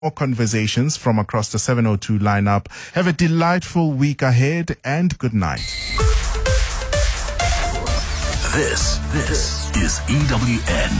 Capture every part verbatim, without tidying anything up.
More conversations from across the seven oh two lineup. Have a delightful week ahead and good night. This, this is E W N.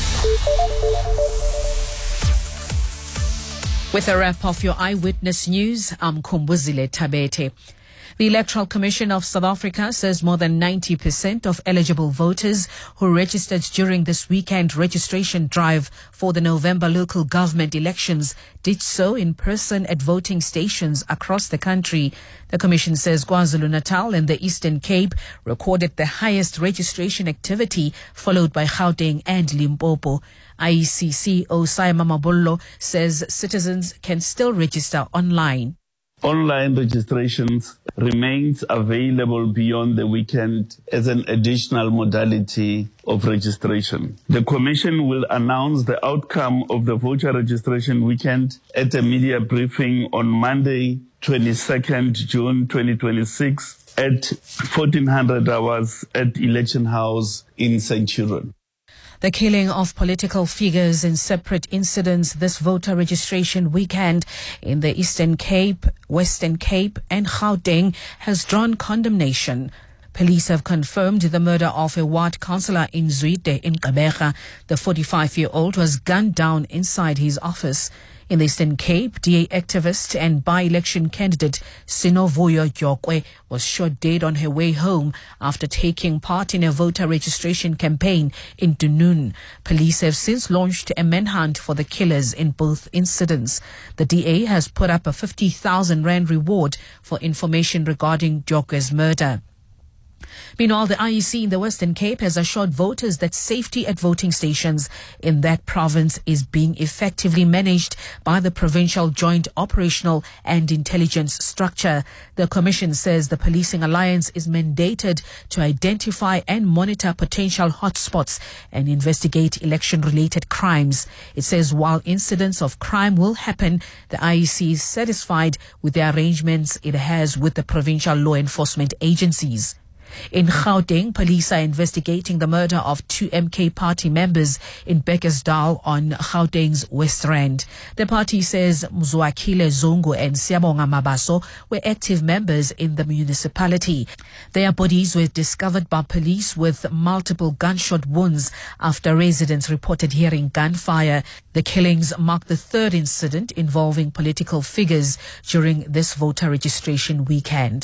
With a wrap of your Eyewitness News, I'm Kumbuzile Tabete. The Electoral Commission of South Africa says more than ninety percent of eligible voters who registered during this weekend registration drive for the November local government elections did so in person at voting stations across the country. The Commission says KwaZulu-Natal and the Eastern Cape recorded the highest registration activity, followed by Gauteng and Limpopo. I E C C O Saima Mabollo says citizens can still register online. Online registrations remains available beyond the weekend as an additional modality of registration. The Commission will announce the outcome of the voter registration weekend at a media briefing on Monday, twenty-second June twenty twenty-six at fourteen hundred hours at Election House in Centurion. The killing of political figures in separate incidents this voter registration weekend in the Eastern Cape, Western Cape and Gauteng has drawn condemnation. Police have confirmed the murder of a ward councillor in Zwide in Gqeberha. The forty-five-year-old was gunned down inside his office. In the Eastern Cape, D A activist and by-election candidate Sinovuyo Jokwe was shot dead on her way home after taking part in a voter registration campaign in Dunoon. Police have since launched a manhunt for the killers in both incidents. The D A has put up a fifty thousand rand reward for information regarding Jokwe's murder. Meanwhile, the I E C in the Western Cape has assured voters that safety at voting stations in that province is being effectively managed by the Provincial Joint Operational and Intelligence Structure. The Commission says the Policing Alliance is mandated to identify and monitor potential hotspots and investigate election-related crimes. It says while incidents of crime will happen, the I E C is satisfied with the arrangements it has with the provincial law enforcement agencies. In Gauteng, police are investigating the murder of two M K party members in Bekkersdal on Gauteng's West Rand. The party says Mzwakile Zongo and Siyabonga Mabaso were active members in the municipality. Their bodies were discovered by police with multiple gunshot wounds after residents reported hearing gunfire. The killings mark the third incident involving political figures during this voter registration weekend.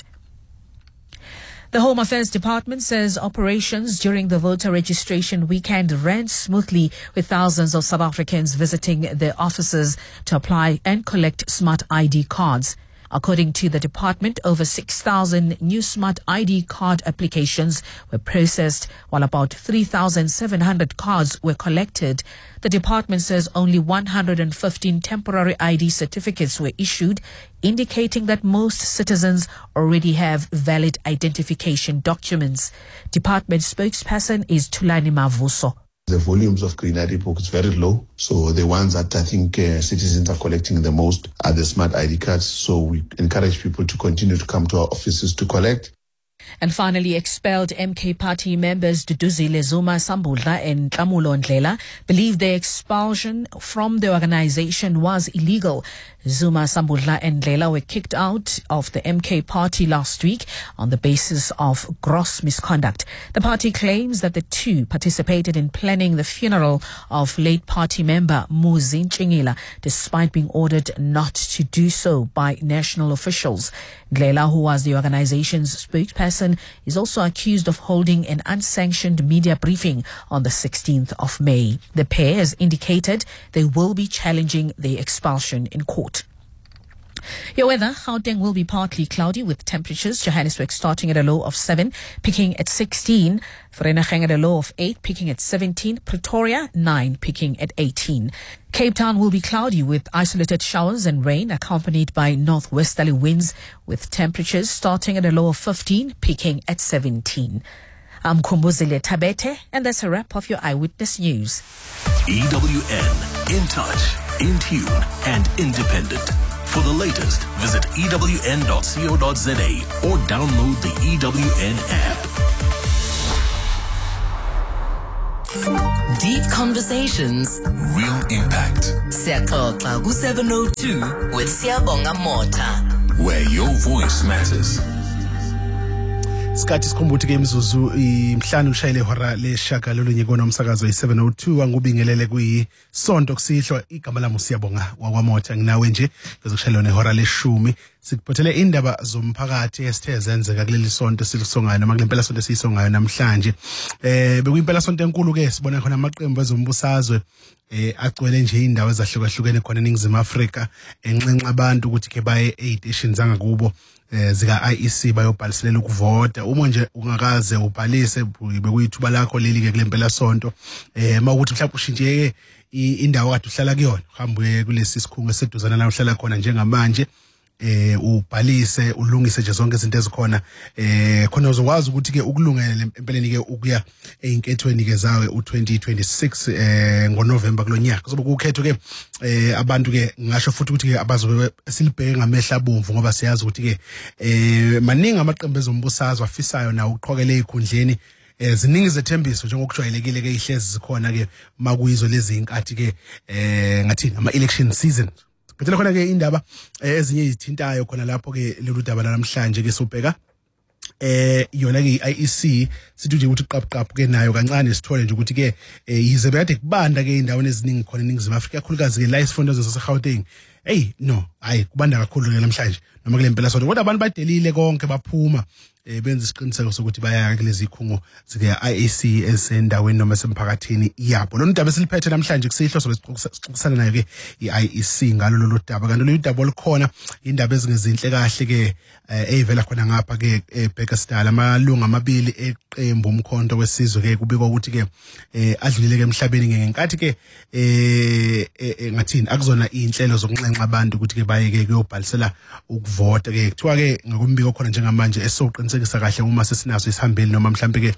The Home Affairs Department says operations during the voter registration weekend ran smoothly, with thousands of South Africans visiting their offices to apply and collect smart I D cards. According to the department, over six thousand new smart I D card applications were processed, while about three thousand seven hundred cards were collected. The department says only one hundred fifteen temporary I D certificates were issued, indicating that most citizens already have valid identification documents. Department spokesperson is Tulani Mavuso. The volumes of green I D book is very low, so the ones that I think uh, citizens are collecting the most are the smart I D cards. So we encourage people to continue to come to our offices to collect. And finally, expelled M K party members Duduzile Zuma Sambudla and Tlamulo Ndlela believe their expulsion from the organization was illegal. Zuma Sambudla and Ndlela were kicked out of the M K party last week on the basis of gross misconduct. The party claims that the two participated in planning the funeral of late party member Muzi Ntshingila, despite being ordered not to do so by national officials. Ndlela, who was the organization's spokesperson, is also accused of holding an unsanctioned media briefing on the sixteenth of May. The pair has indicated they will be challenging the expulsion in court. Your weather: Gauteng will be partly cloudy with temperatures. Johannesburg starting at a low of seven, peaking at sixteen. Vereeniging at a low of eight, peaking at seventeen. Pretoria nine, peaking at eighteen. Cape Town will be cloudy with isolated showers and rain, accompanied by northwesterly winds, with temperatures starting at a low of fifteen, peaking at seventeen. I'm Kumbuzile Tabete, and that's a wrap of your Eyewitness News. E W N, in touch, in tune, and independent. For the latest, visit E W N dot co dot za or download the E W N app. Deep conversations, Real impact. Siyaxoxa ku seven oh two with Siyabonga Mota. Where your voice matters. Sikhathi sikhumbuthi ke imzuzu imhlanu ushayile ihora leshaka lolunye kona umsakazo yi-seven oh two angubingelele kuyisonto kusihlwa igama lami Siyabonga wakwamota nginawe nje ngizokushayela nehora leshumi sikuphothele indaba zomphakathi esithe zenzeka kuleli sonto silisongayo noma kulempela sonto siyisongayo namhlanje eh bekuyimpela sonto enkulu ke sibona khona amaqembu ezombusazwe eh agcwele nje indawo ezahlukahlukene khona eNingizimu Afrika enxenxa abantu ukuthi ke baye e-stations angakubo zika I E C bayobhaliselela ukuvota uma nje ungakaze ubhalise bekuyithuba lakho leli ke kulempela sonto eh mawukuthi mhlawumbe ushintsheke indawo kade uhlala kuyona uhambe kulesi sikhungo eseduzana la uhlala khona njengamanje eh ubhalise ulungise nje zonke izinto ezikhona eh khona uzokwazi ukuthi ke ukulungela empeleni ke ukuya einkethweni ke zawe u twenty twenty-six eh ngoNovember kulonyaka kuzobe kukhethwe ke eh abantu ke ngisho futhi ukuthi ke abazobe silibheke ngamehla abomvu ngoba siyazi ukuthi ke eh maningi amaqembu ezombusazwe afisayo nawo uqhokele ikhundleni eh ziningi zethembiso njengokujwayelekile ke ihlezi zikhona ke makuyizo lezi inkathi ke eh ngathi ama election season Bethela khona ke indaba ezinye izithintayo khona lapho ke lolu daba namhlanje ke sobheka eh yona ke I E C sithi nje ukuthi qabuqabu ke nayo kancane sithole nje ukuthi ke yize bekade kubanda ke indawo eziningi khona eNingizimu Afrika kakhulukazi ke la isifundazwe sase-Gauteng hey no hayi kubanda kakhulu ke namhlanje noma kule mpela sonto kodwa abantu badelile konke baphuma eh benza isiqiniseko sokuthi bayaka kulezi ikhungo zike I E C esendaweni noma semphakathini yabo lo ndaba esiliphethe namhlanje kusihlo sobe sixoxisana nayo ke i-I E C ngalo lolu daba kanti lo daba olukhona indaba ezingezinhle kahle ke eyivela khona ngapha ke eBurgersdal amalunga amabili eqembu umkhonto wesizwe ke kubikwa ukuthi ke adlulile ke emhlabeni ngenkathi ke eh ngathini akuzona inhlelo zokunxenxa abantu ukuthi ke baye ke kuyobhalisela ukuvota ke kuthiwa ke ngokumbiko khona njengamanje esoqinisekisa kahle uma sesinaso isihambeli noma mhlambe ke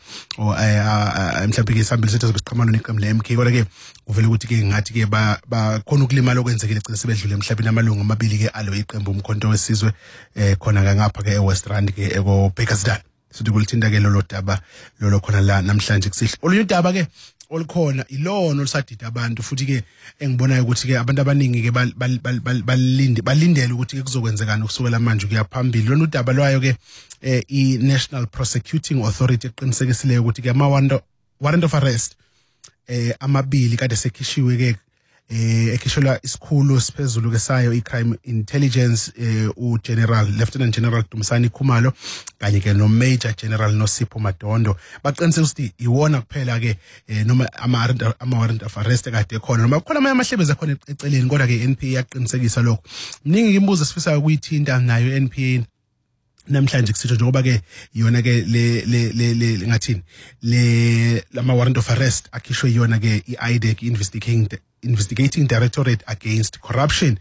mhlambe ke isihambeli sethu zokusiqhamana neqembu le M K kodwa ke kuvela ukuthi ke ngathi ke ba khona ukulimala okwenzekile gcina sebedlule emhlabeni amalunga amabili ke alo iqembu umkhonto wesizwe eh khona ngapha ke eWest Rand ke eko Burgersdal sithi kulithinta ke lolo daba lolo khona la namhlanje kusihle olunye udaba ke olukhona ilona olusadida abantu futhi ke engibonayo ukuthi ke abantu abaningi ke balinde balindele ukuthi kuzokwenzekana ukusukela manje kuya phambili lona udaba lwayo ke i National Prosecuting Authority eqinisekisileyo ukuthi ke ama warrant of arrest eh amabili kade sekhishiwe ke eh ekhishelwa isikhulu siphezulu ke sayo i-crime intelligence eh u General Lieutenant General Dumisani Khumalo kanye ke no Major General Nosipho Madondo baqiniseka ukuthi iwona kuphela ke noma ama ama warrant of arrest kade khona noma khona amanye amahlebeze khona eceleni kodwa ke N P A yaqinisekisa lokho mningi imibuzo sifisayo kuyithinta nayo N P A namhlanje kusitho njengoba ke yona ke le le le ngathini le lama warrant of arrest akhishwe yona ke i-I D E C investigating investigating Directorate Against Corruption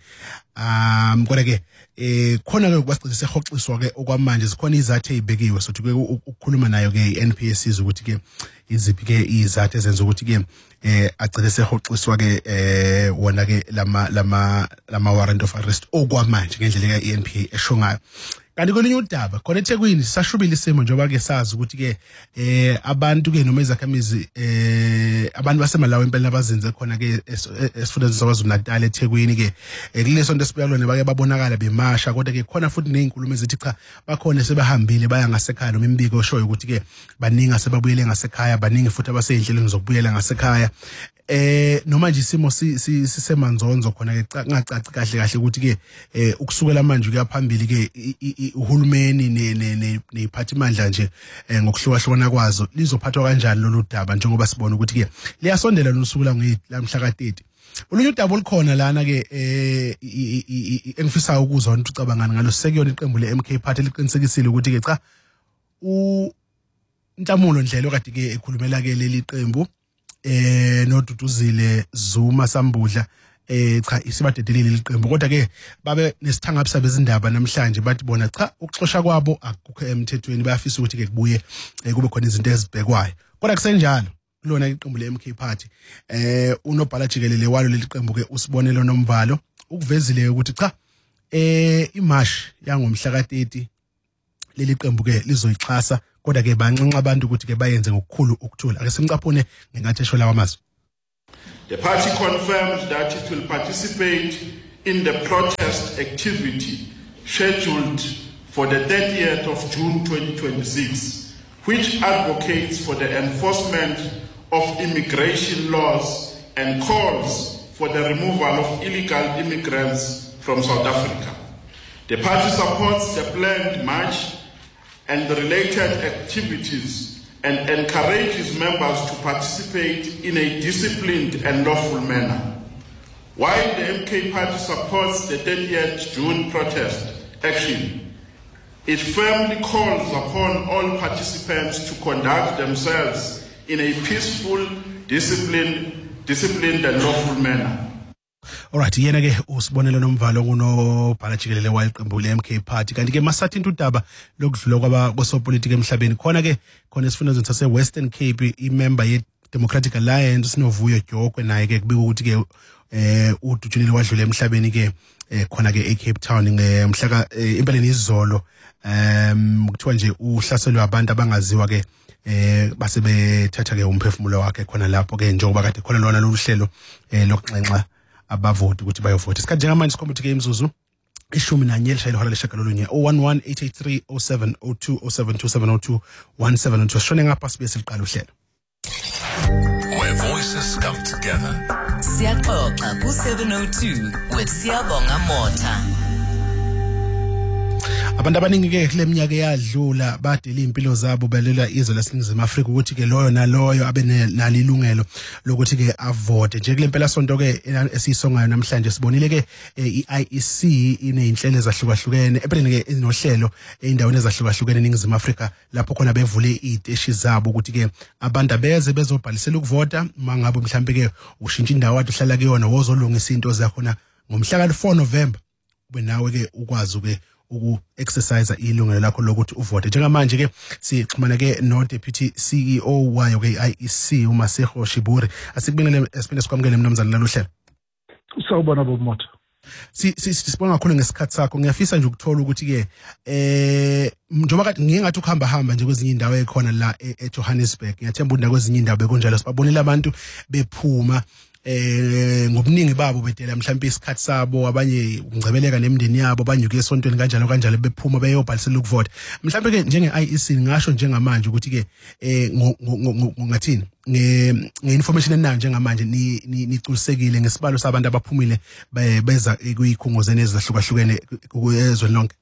um kodwa ke eh khona ke kwasicise hoxiswa ke okwamanje zikhona izathu ezibekiwe sothi ke ukukhuluma nayo ke i-N P A sizwe ukuthi ke iziphi ke izathu ezenza ukuthi ke eh agcine sehoxiswa ke eh wona ke lama lama lama warrant of arrest okwamanje ngendlela ke i-N P A eshongayo kanti kolunye udaba khona eThekwini sashubile isimo njengoba ke sazi ukuthi ke eh abantu ke noma izakhamizi eh abantu basemalawi impela abazinze khona ke esifundazweni saKwaZulu Natal eThekwini ke kuleso nto sibuyalona bake babonakala bemasha kodwa ke khona futhi nezinkulumo ezithi cha bakhona sebehambile baya ngasekhaya noma imbiko oshoyo ukuthi ke baningi sebabuyele ngasekhaya baningi futhi abaseyinhlelweni zokubuyela ngasekhaya eh noma nje isimo sisemanzonzo khona ke ngacaci kahle kahle ukuthi ke eh ukusukela manje kuyaphambili ke uhulumeni nephathimandla nje ngokuhlukahlukana kwazo lizophathwa kanjani lolu daba njengoba sibona ukuthi ke liyasondela lusukela ngelamhla ka thirty olunye udaba olukhona lana ke eh engifisa ukuzwa ukuthi ucabangani ngalo sekuyona iqembu le M K Party liqinisekisile ukuthi ke cha u Nhlamulo Ndlela okade ke ekhulumela ke leli qembu eh noDuduzile Zuma Sambudla eh cha isibadedelile liqembu kodwa ke babe nesithangaphi bezindaba namhlanje bathi bona cha ukuxoxa kwabo akukho emthethweni bayafisa ukuthi ke kubuye kube khona izinto ezibhekwayo kodwa kusenjalo kulona iqembu le M K Party eh unobhala jikelele walo leli qembu ke usibonelo nomvalo ukuvezile ukuthi cha eh imash yangomhla ka thirty leli qembu ke lizoyixhasa kodwa ke bancinca abantu ukuthi ke bayenze ngokukhulu ukuthula ake simcaphune ngenkathi esho lawa mazwi The party confirmed that it will participate in the protest activity scheduled for the thirtieth of June twenty twenty-six, which advocates for the enforcement of immigration laws and calls for the removal of illegal immigrants from South Africa. The party supports the planned march and the related activities and encourages members to participate in a disciplined and lawful manner. While the M K party supports the thirtieth June protest action, it firmly calls upon all participants to conduct themselves in a peaceful, disciplined, disciplined and lawful manner. Alright, yena ke usibonelo nomvalo kunobhala jikelele wayeqembu le M K party kanti ke masathi intudaba lokudlula kwaba kwesopolitiki emhlabeni khona ke khona isifundazwe sase Western Cape imember ye Democratic Alliance sinovuyo Jokwe naye ke kubika ukuthi ke eh udujulile wadlula emhlabeni ke khona ke eCape Town ngemhla impeleni izolo um kuthiwa nje uhlaselwe abantu abangaziwa ke eh base bethatha ke umphefumulo wakhe khona lapho ke njengoba kade khona lona lolu hlelo eh lokunxenxa abavoti ukuthi bayovota isikhathi njengamanje sikhombithi ke imzuzu ishumi nanye lishayile hola leshagalolunye oh one one eight eight three oh seven oh two oh seven two seven oh two one seven oh two shone ngapha sibe siliqala uhlelo where voices come together. Siyaxoxa ku seven oh two with Siyabonga Mota. Abantu abaningi ke kule minyaka eyadlula badela impilo zabo belela izwe laseNingizimu Afrika ukuthi ke loyo naloyo abe nalo ilungelo lokuthi ke avote nje kule mpela sonto ke esisongayo namhlanje sibonile ke i-I E C ineinhlelo ezahlukahlukene empeleni ke inohlelo eindaweni ezahlukahlukene eNingizimu Afrika lapho khona bevule iziteshi zabo ukuthi ke abantu abeze bezobhalisela ukuvota mangabe mhlambe ke ushintsha indawo wathi uhlala kuyona wozolungisa into zakhona ngomhla ka four November ube nawe ke ukwazi ke uku exercise ilungelo lakho lokuthi uvote njengamanje ke sixhumana ke no deputy C E O wayo ke I E C uMasego Shiburi asikubingelele esiphinde sikwamukele mnumzane lalo hlelo. Sawubona boMotha. Si sisibonga kakhulu ngesikhathi sakho ngiyafisa nje ukuthola ukuthi ke eh njengoba kade ngingathi ukuhamba hamba nje kwezinye indawo ekhona la eJohannesburg ngiyathemba unda kwezinye indawo bekunjalo sibabonile abantu bephuma eh ngobuningi babo bedela mhlawumbe isikhathi sabo abanye ungcebeleka nemndeni yabo abanye ke esontweni kanjalo kanjalo bephuma beyobhalisela ukuvota mhlawumbe ke njenge I E C ngisho njengamanje ukuthi ke eh ngathini ngeinformation enayo njengamanje ni niculisekile ngesibalo sabantu abaphumile beza kuyikhungozene ezahlukahlukene ezweni lonke.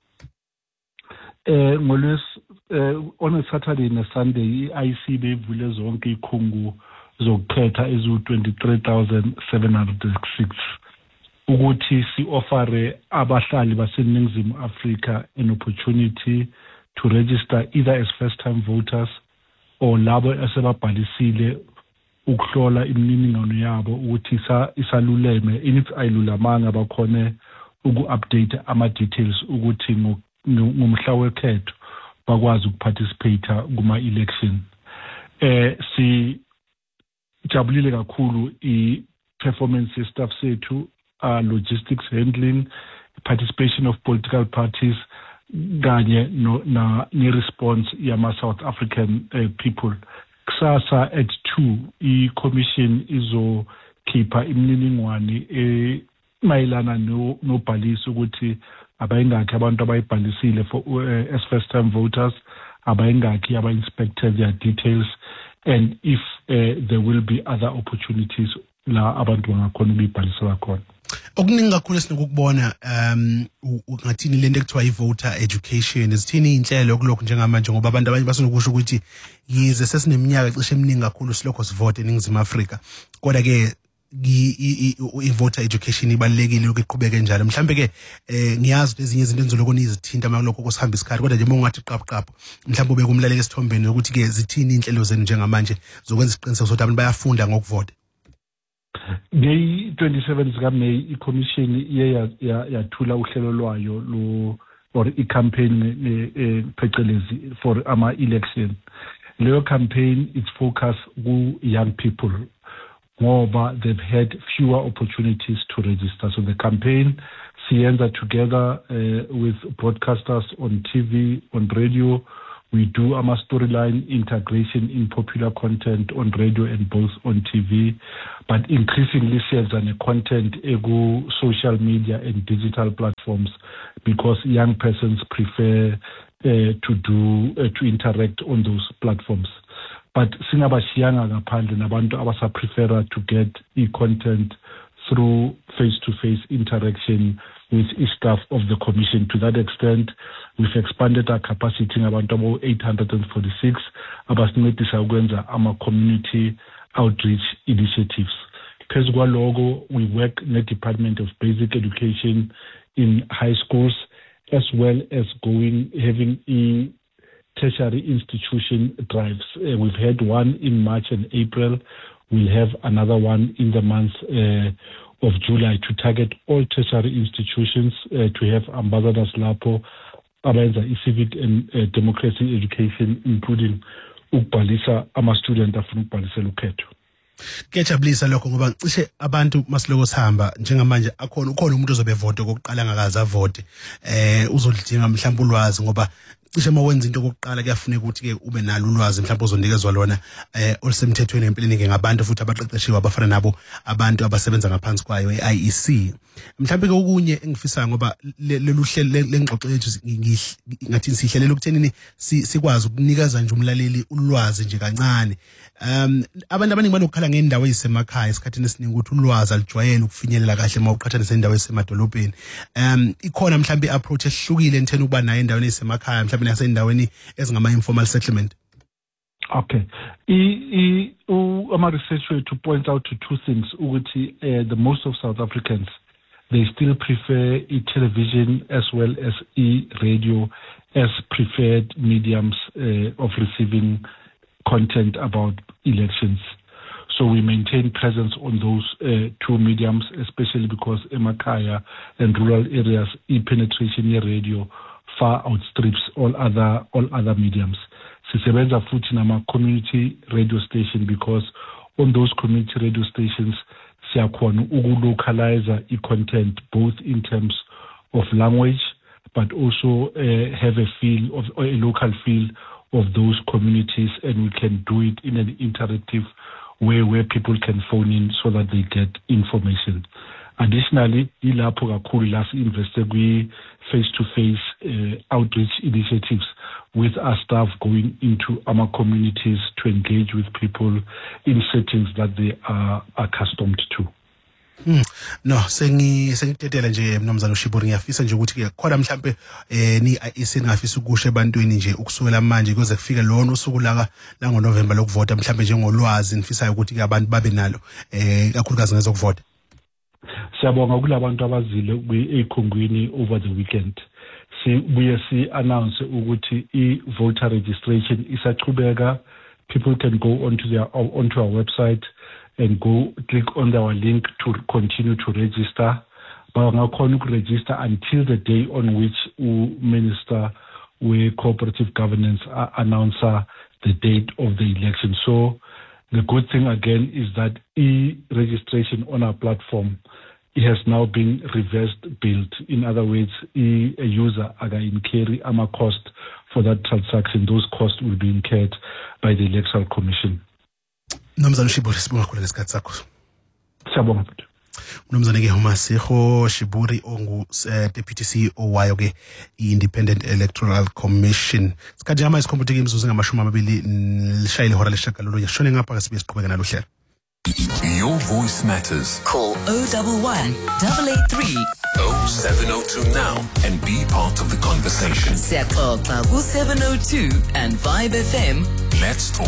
Eh ngolwes on a Saturday na Sunday I E C bevule zonke ikhungu zokukhetha ezu twenty-three thousand seven hundred six ukuthi si offere abahlali baseNingizimu Afrika an opportunity to register either as first time voters or labo asebabhalisile ukuhlola imininingwane yabo ukuthi isaluleme if ayilulamanga bakhone uku-update ama details ukuthi ngomhla wekhetho bakwazi ukuparticipate kuma election. Eh si jabulile kakhulu i-performance staff sethu, uh, logistics handling, participation of political parties, kanye no na response yama South African uh, people. Kusasa at two i-commission izokhipha imininingwane e mayelana no nobhaliso ukuthi abayingakhi abantu abayibhalisile for uh, as first time voters, abayingakhi aba-inspected their details, and if uh, there will be other opportunities la abantu bangakhona ukuyibhalisela khona. Okuningi kakhulu esinokubona um ngathini lento ekuthiwa i-voter education izithini inhlelo kulokho njengamanje ngoba abantu abanye basenokusho ukuthi yize sesineminyaka cishe eminingi kakhulu silokho sivote eNingizimu Afrika kodwa ke i-voter education ibalekile ukuqhubeka njalo mhlambe ke eh ngiyazi ezinye izinto enzoloko nizithinta malokho kusihamba isikhathi kodwa nje mongathi qabuqabu mhlambe ube kumlaleli esithombeni ukuthi ke zithini inhlelo zenu njengamanje zokwenza isiqiniseko sokuthi abantu bayafunda ngokuvota. Ngey twenty-seven zika May i-commission iye yathula uhlelo lwayo lo or i-campaign phecelezi for ama election. Leyo campaign its focus ku young people ngoba they've had fewer opportunities to register. So the campaign siyenza together uh, with broadcasters on T V, on radio, We do our storyline integration in popular content on radio and both on T V, but increasingly sales and content ego social media and digital platforms because young persons prefer uh, to do uh, to interact on those platforms. But singabashiyanga ngaphandle nabantu abasa prefer to get e-content through face-to-face interaction with the staff of the commission. To that extent, we've expanded our capacity about eight hundred forty-six abasincedisa ukwenza ama community outreach initiatives. Phezu kwaloko, we work in the Department of Basic Education in high schools, as well as going having a tertiary institution drives. Uh, we've had one in March and April. We'll have another one in the month uh, of July to target all tertiary institutions uh, to have ambassadors lapho abenza civic and uh, democracy education, including ukubhalisa ama-student afuna ukubhalisela ukhetho. Kuyajabulisa lokho ngoba cishe abantu masiloko sihamba njengamanje akhona ukhona umuntu ozobevota okokuqala ngakaza avote eh uzodinga mhlawumbe ulwazi ngoba cishe mawenza into okokuqala kuyafuneka ukuthi ke ube nalo ulwazi mhlawumbe uzonikezwa lona eh olusemthethweni empilweni ke ngabantu futhi abaqeqeshiwe abafana nabo abantu abasebenza ngaphansi kwayo i-I E C. Mhlawumbe ke okunye engifisayo ngoba lelu hlelo lengxoxo yethu ngathi sihlelela ukuthenini sikwazi ukunikeza nje umlaleli ulwazi nje kancane. Um abantu abaningi banokukhala ngendawo ezisemakhaya esikhathini esiningi ukuthi ulwazi alijwayele ukufinyelela kahle mawuqhathanisa indawo ezisemadolobheni. Um ikhona mhlawumbe approach ehlukile entheni ukuba nayo endaweni ezisemakhaya mhlawumbe nasendaweni ezingama informal settlement. Okay. I I ama research to point out to two things ukuthi uh, the most of South Africans they still prefer e-television as well as e-radio as preferred mediums uh, of receiving content about elections. So we maintain presence on those uh, two mediums, especially because emakaya and rural areas, e-penetration radio far outstrips all other all other mediums. Sisebenza futhi nama community radio station because on those community radio stations siyakhona ukulocalize i-content both in terms of language but also uh, have a feel of a local feel of those communities, and we can do it in an interactive way where people can phone in so that they get information. Additionally, ilapho kakhulu la investe kwi face-to-face uh, outreach initiatives with our staff going into our communities to engage with people in settings that they are accustomed to. Hmm. No, sengi sengidedela nje mnumzana uShiburi ngiyafisa nje ukuthi ke khona mhlambe eh ni isingafisa ukusho ebantwini nje ukusukela manje kuze kufike lona usuku la la ngoNovember lokuvota mhlambe njengolwazi nifisayo ukuthi ke abantu babe nalo eh kakhulukazi ngezokuvota. Siyabonga kulabantu abazile kwi-ekhongwini over the weekend. Si buye si announce ukuthi i-voter registration isachubeka. People can go onto their onto our website and go click on our link to continue to register. Bangakhona ukuregister until the day on which the Minister with Cooperative Governance uh, announce the date of the election. So the good thing again is that e-registration on our platform, it has now been reversed built. In other words, e, a user aga incur ama cost for that transaction. Those costs will be incurred by the Electoral Commission. Nomzana Shiburi sibonga khona lesikhathi sakho. Siyabonga. Nomzana ke Humasego Shiburi ongu uh, Deputy C E O wayo ke Independent Electoral Commission. Sikhathi ama isikhomputhe imizuzu ngamashumi amabili lishayile hora leshagalolo yashone ngapha sibe siqhubeka nalo hlelo. Your voice matters. Call zero one one, eight eight three, oh seven oh two now and be part of the conversation. Siyaxoxa ku seven oh two and Vibe F M. Let's talk.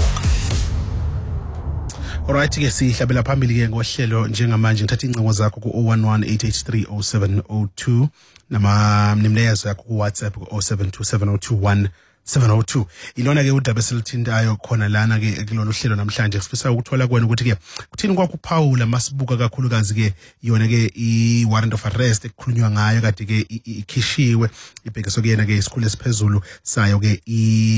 Alright ke sihlabela phambili ke ngohlelo njengamanje ngithatha incingo zakho ku zero one one, eight eight three, oh seven oh two nama nimleyazo yakho ku WhatsApp ku zero seven two, seven oh two, one seven oh two. Ilona ke udaba selithintayo khona lana ke kulolu hlelo namhlanje sifisa ukuthola kwena ukuthi ke kuthini kwakuphawula masibuka kakhulukazi ke yona ke I warrant of arrest ekukhulunywa ngayo kade ke ikhishiwe ibhekiswe kuyena ke isikhulu esiphezulu sayo ke I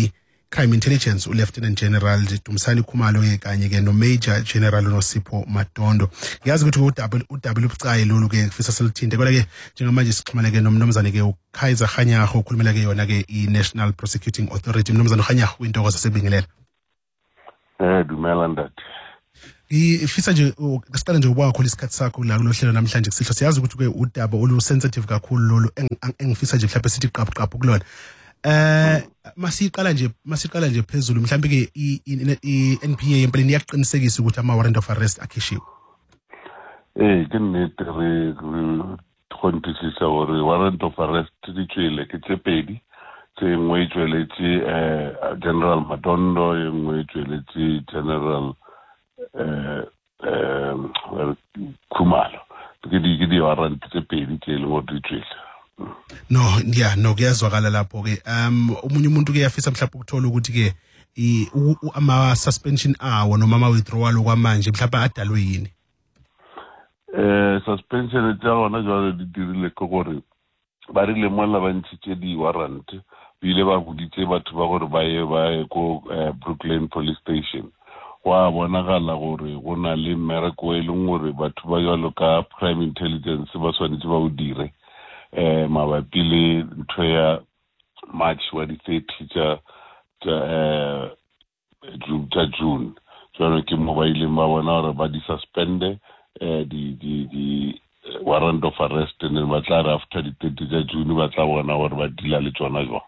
Crime Intelligence uLieutenant General Dumisani Khumalo ke kanye ke no Major General Nosipho Madondo. Ngiyazi ukuthi udabula udabula ubucayi lolu ke kufisa selithinte kodwa ke njengamanje sixhumane ke nomnumzane ke uKaiser Khanyago ukhulumela ke yona ke iNational Prosecuting Authority. Mnumzane Khanyago intokozo sebingelela. Eh dumela ndathi. Ifisa nje siqale nje ubaka khona isikhathi sakho la kulohlelo namhlanje kusihlo siyazi ukuthi ke udaba olu sensitive kakhulu lolu engifisa nje mhlawumbe sithi qaphu qaphu kulona. Eh masiqala nje masiqala nje phezulu mhlawumbe ke i-N P A empeleni yaqinisekisa ukuthi ama warrant of arrest akhishiwe. Eh ke nnete re kontisisa hore warrant of arrest di tswele ke tse pedi tse ngwe tsweletse eh General Madondo e ngwe tsweletse General eh eh Khumalo ke di ke di warrant tse pedi tse leng hore di tswele. No yeah no kuyazwakala lapho ke um umunye umuntu ke yafisa mhlawumbe ukuthola ukuthi ke ama suspension awo noma ama withdrawal kwamanje mhlawumbe adalwe yini. Eh suspension tsa ona jwale di dirile ke gore ba rile mola ba ntshitse di warrant bile ba buditse batho ba gore ba ye ba ko Brooklyn Police Station. Wa bona gala gore go na le mmereko e leng gore batho ba jalo ka Crime Intelligence ba tshwanetse ba o dire eh mabapi le ntho ya March wa di thirty tsa tsa eh June jwale ke mobile ba bona gore ba di suspende eh di di di warrant of arrest and ba tla after di thirty tsa June ba tla bona gore ba dila le tsona jwa.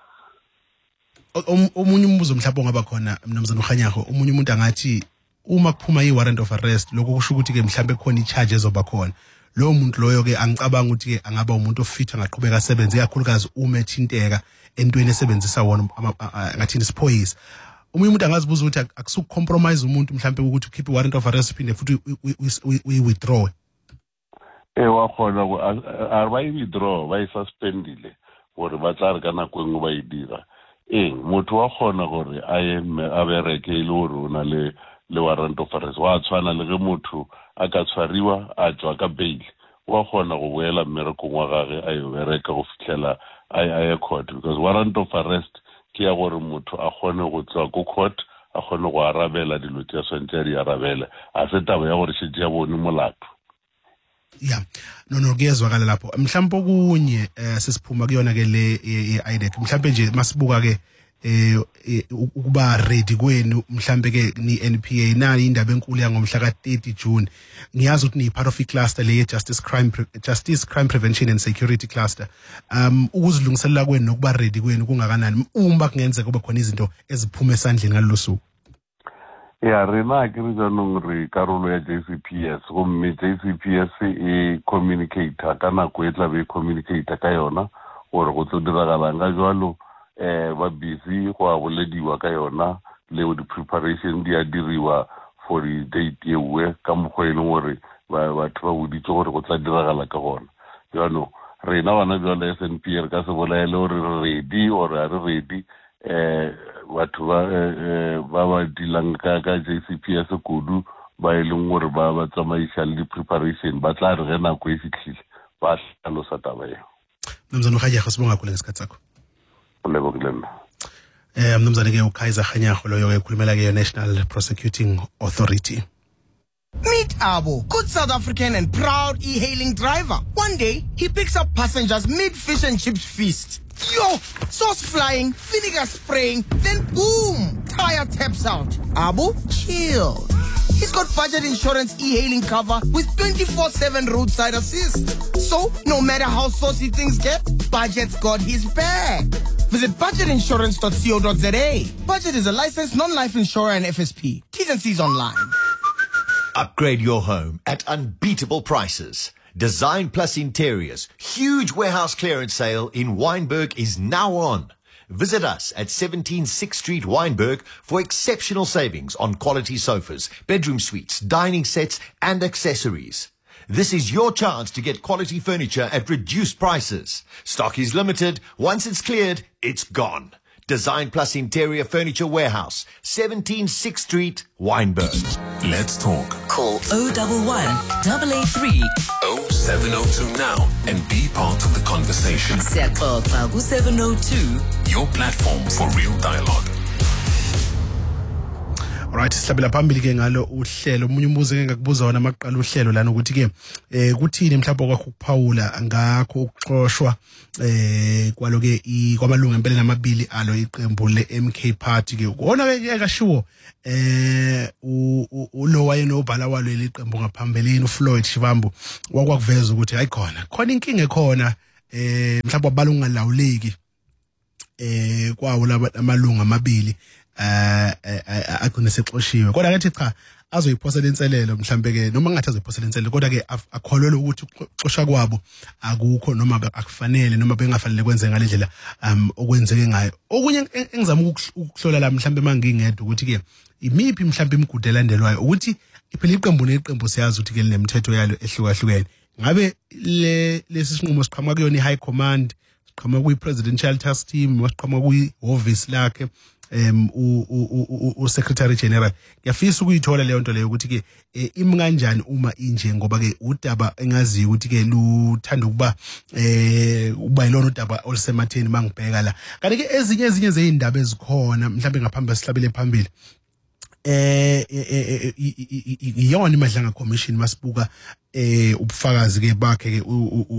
Omunye umbuzo mhlawumbe ongaba khona mnumzane uKhanyago omunye umuntu angathi uma kuphuma i warrant of arrest lokho kusho ukuthi ke mhlawumbe khona i charge ezoba khona. Lo muntu loyo ke angicabanga ukuthi ke angaba umuntu ofit angaqhubeka asebenze kakhulukazi uma ethinteka entweni esebenzisa wona ngathi isiphoyisa. Umunye umuntu angazibuza ukuthi akusuku compromise umuntu mhlawumbe ukuthi ukhiphe warrant of arrest phinde futhi uyi withdraw. Eh wa khona arba i withdraw ba i suspendile gore ba tla re kana kwengwe ba e dira. Eh motho wa khona gore a ye a bereke ile gore ona le le warrant of arrest wa tshwana le ge motho a ka tshwariwa a tswa ka bail wa khona go boela mmereko wa gage a yo bereka go fitlela a a court because warrant of arrest ke ya gore motho a khone go tswa ko court a khone go arabela dilo tsa swantse di arabela a se taba ya gore se tja bone molato. Yeah no no kuyezwakala lapho mhlawumbe okunye sesiphuma kuyona ke le I D E C mhlawumbe nje masibuka ke eh ukuba ready kwenu mhlambe ke ni N P A nani indaba enkulu yangomhla ka thirty June ngiyazi ukuthi ni part of I cluster le Justice Crime Justice Crime Prevention and Security Cluster um ukuzilungiselela kwenu nokuba ready kwenu kungakanani uma kungenzeka kube khona izinto eziphuma esandleni ngalolu suku. Ya rena ke re janong re karolo ya J C P S go mme J C P S e communicator kana go etla be communicator ka yona gore go tlodiragala nga jwalo eh ba busy go a bolediwa ka yona le di preparation di a diriwa for the date yewe ka mokgwa e leng gore batho ba boditse gore go tla diragala ka gona. Jano rena bana jwale S N P R ka se bolaele gore ready or are ready eh batho ba ba ba dilang ka ka J C P S kudu ba e leng gore ba ba tsamaisa le preparation ba tla re gena go e fitlhile ba hlalo sa taba e. Mnumzane Khanyago sibonga kule ngesikhathi sakho. Ulebogilena. Eh mnumzane ke uKaiser Khanyago loyo ke khulumela ke National Prosecuting Authority. Meet Abo, good South African and proud e-hailing driver. One day, he picks up passengers mid-fish and chips feast. Yo, sauce flying, vinegar spraying, then boom, tire taps out. Abo, chill. He's got budget insurance e-hailing cover with twenty-four seven roadside assist. So, no matter how saucy things get, Budget's got his back. Visit budget insurance dot co dot za. Budget is a licensed non-life insurer and F S P. T's and C's online. Upgrade your home at unbeatable prices. Design Plus Interiors, huge warehouse clearance sale in Wynberg is now on. Visit us at seventeen sixth Street, Wynberg for exceptional savings on quality sofas, bedroom suites, dining sets and accessories. This is your chance to get quality furniture at reduced prices. Stock is limited. Once it's cleared, it's gone. Design Plus Interior Furniture Warehouse, seventeen sixth Street, Wynberg. Let's talk. Call oh one one, eight eight three, oh seven oh two now and be part of the conversation. Siyaxoxa ku seven oh two. Your platform for real dialogue. Alright, sihlabela phambili ke ngalo uhlelo. Umunye umbuzo ke ngakubuza wona maqala uhlelo lana ukuthi ke eh kuthini mhlawumbe kwakho ukuphawula ngakho ukuxoshwa eh kwaloke kwamalungu empela namabili alo iqembu le M K Party ke. Wona ke kashiwo eh ulo wayenobhala walo leqembu ngaphambilini uFloyd Shivambu wakwakuveza ukuthi hayikhona khona inkinga ekhona eh mhlawumbe abalungu ngalawuleki eh kwawo lamalungu amabili eh agcine sexoshiwe kodwa ngathi cha azoyiphosela inselelo mhlambe ke noma ngathi azoyiphosela inselelo kodwa ke akholelwe ukuthi uxosha kwabo akukho noma akufanele noma bengafanele kwenze ngalendlela um okwenzeke ngayo. Okunye engizama ukuhlola la mhlambe mangingedwa ukuthi ke imiphi mhlambe imigudu elandelwayo ukuthi iphela iqembu neqembu siyazi ukuthi ke linemithetho yalo ehlukahlukene. Ngabe le lesi sinqumo siqhamuka kuyona i-high command, siqhamuka kuyi-presidential task team, siqhamuka kuyi-office lakhe um u secretary general. Ngiyafisa ukuyithola leyo nto leyo ukuthi ke imi kanjani uma inje ngoba ke udaba engaziyo ukuthi ke luthanda ukuba eh uba yilona udaba olusematheni mangibheka la. Kanti ke ezinye ezinye zeindaba ezikhona mhlawumbe ngaphambi sihlabele phambili eh iyona imadlanga commission masibuka eh ubufakazi ke bakhe ke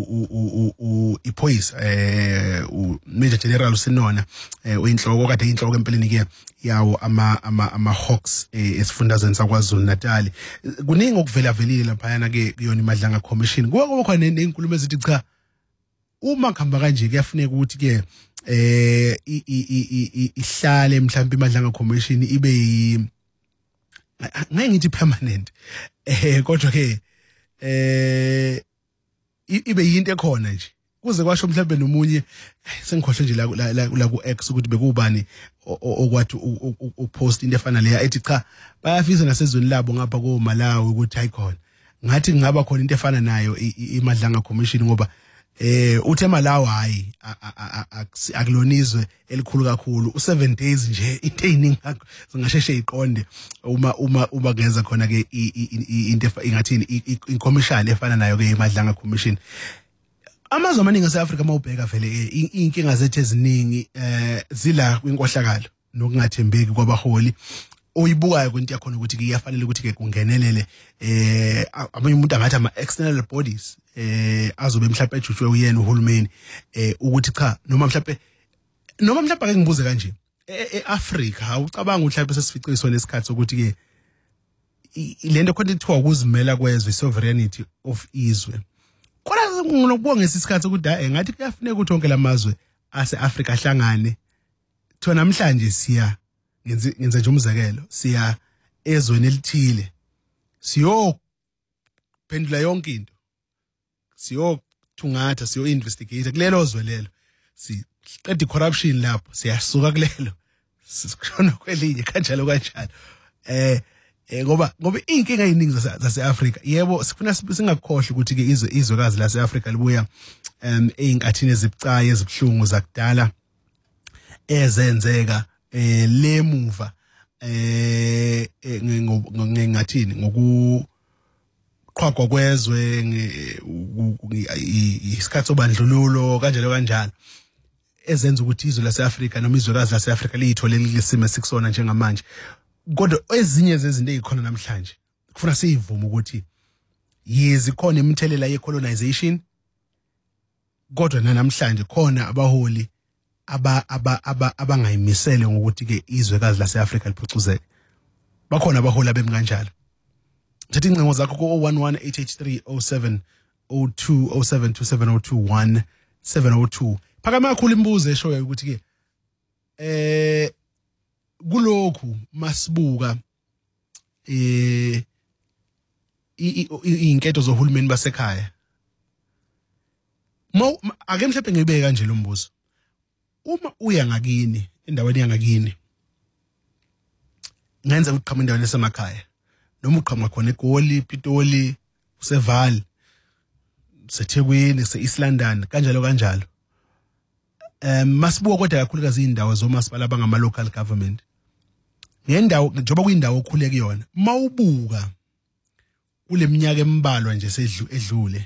iphoyisa eh Major General Sinona oyinhloko kade inhloko empeleni ke yawo ama ama ama Hawks esifundazweni saKwaZulu Natal. Kuningi okuvela velile lapha yana ke kuyona imadlanga commission. Kuba khona nezinkulumo ezithi cha uma khamba kanje kuyafuneka ukuthi ke eh ihlale mhlawumbe imadlanga commission ibe ngeke ngithi permanent eh kodwa ke eh ibe yinto ekhona nje kuze kwasho mhlawumbe nomunye sengikhohle nje la la ku X ukuthi bekubani okwathi upost into efana leya ethi cha bayafisa nasezweni labo ngapha ko Malawi ukuthi ayikhona ngathi ngaba khona into efana nayo imadlanga commission ngoba eh uthe Malawi hayi akulonizwe elikhulu kakhulu u seven days nje into eyiningi zingasheshe iqonde uma uma uma ngeza khona ke into ingathini incommission efana nayo ke imadlanga commission. Amazwe amaningi aseAfrika mawubheka vele inkinga zethu eziningi eh zila kwinkohlakalo nokungathembeki kwabaholi oyibukayo kwento yakhona ukuthi ke iyafanele ukuthi ke kungenelele eh abanye umuntu angathi ama external bodies eh azobe mhlawumbe ejutshwe uyena uhulumeni eh ukuthi cha noma mhlawumbe noma mhlawumbe ake ngibuze kanje eAfrika awucabanga mhlawumbe sesificiswa nesikhathi sokuthi ke lento khona ithiwa ukuzimela kwezwe sovereignty of izwe kodwa nginokubonga isikhathi ukuthi hayi ngathi kuyafuneka ukuthi onke lamazwe aseAfrika ahlangane thona namhlanje siya ngenze ngenze nje umzekelo siya ezweni elithile siyo pendula yonke into siyo thungatha siyo investigate kulelo zwe lelo siqeda corruption lapho siyasuka kulelo sikushona kwelinye kanjalo kanjalo eh ngoba ngoba inkinga eziningi zaseAfrika yebo sifuna singakhohle ukuthi ke izwe izwekazi laseAfrika libuya em einkathini ezibucayi ezibhlungu zakudala ezenzeka eh lemuva eh ngingathini ngokuqhwagwa kwezwe isikhathi sobandlululo kanjalo kanjalo ezenza ukuthi izwe laseAfrika noma izwekazi laseAfrika liyithole lisimo sikusona njengamanje. Kodwa ezinye zezinto ezikhona namhlanje kufuna siyivume ukuthi yizi khona imithelela yecolonization kodwa namhlanje khona abaholi aba aba abangayimisele ngokuthi ke izwekazi laseAfrika liphucuzeke bakhona abaholi abemi kanjalo. Thatha incengo zakho ku zero one one eight eight three zero seven zero two zero seven two seven zero two one seven zero two phakama kakhulu imibuzo eshoyo ukuthi ke eh kulokhu masibuka eh inketho zohulumeni basekhaya mo ake mhlawumbe ngibeke kanje lo mbuzo uma uya ngakini endaweni yangakini ngenza ukuqhamuka endaweni esemakhaya noma uqhamuka khona eGoli, Pitoli, useVaal, seThekwini, seEast London kanjalo kanjalo em masibuka kodwa kakhulukazi indawo zomasipala abangama local government ngendawo njengoba kuyindawo okhule kuyona mawubuka kule minyaka embalwa nje sedlu edlule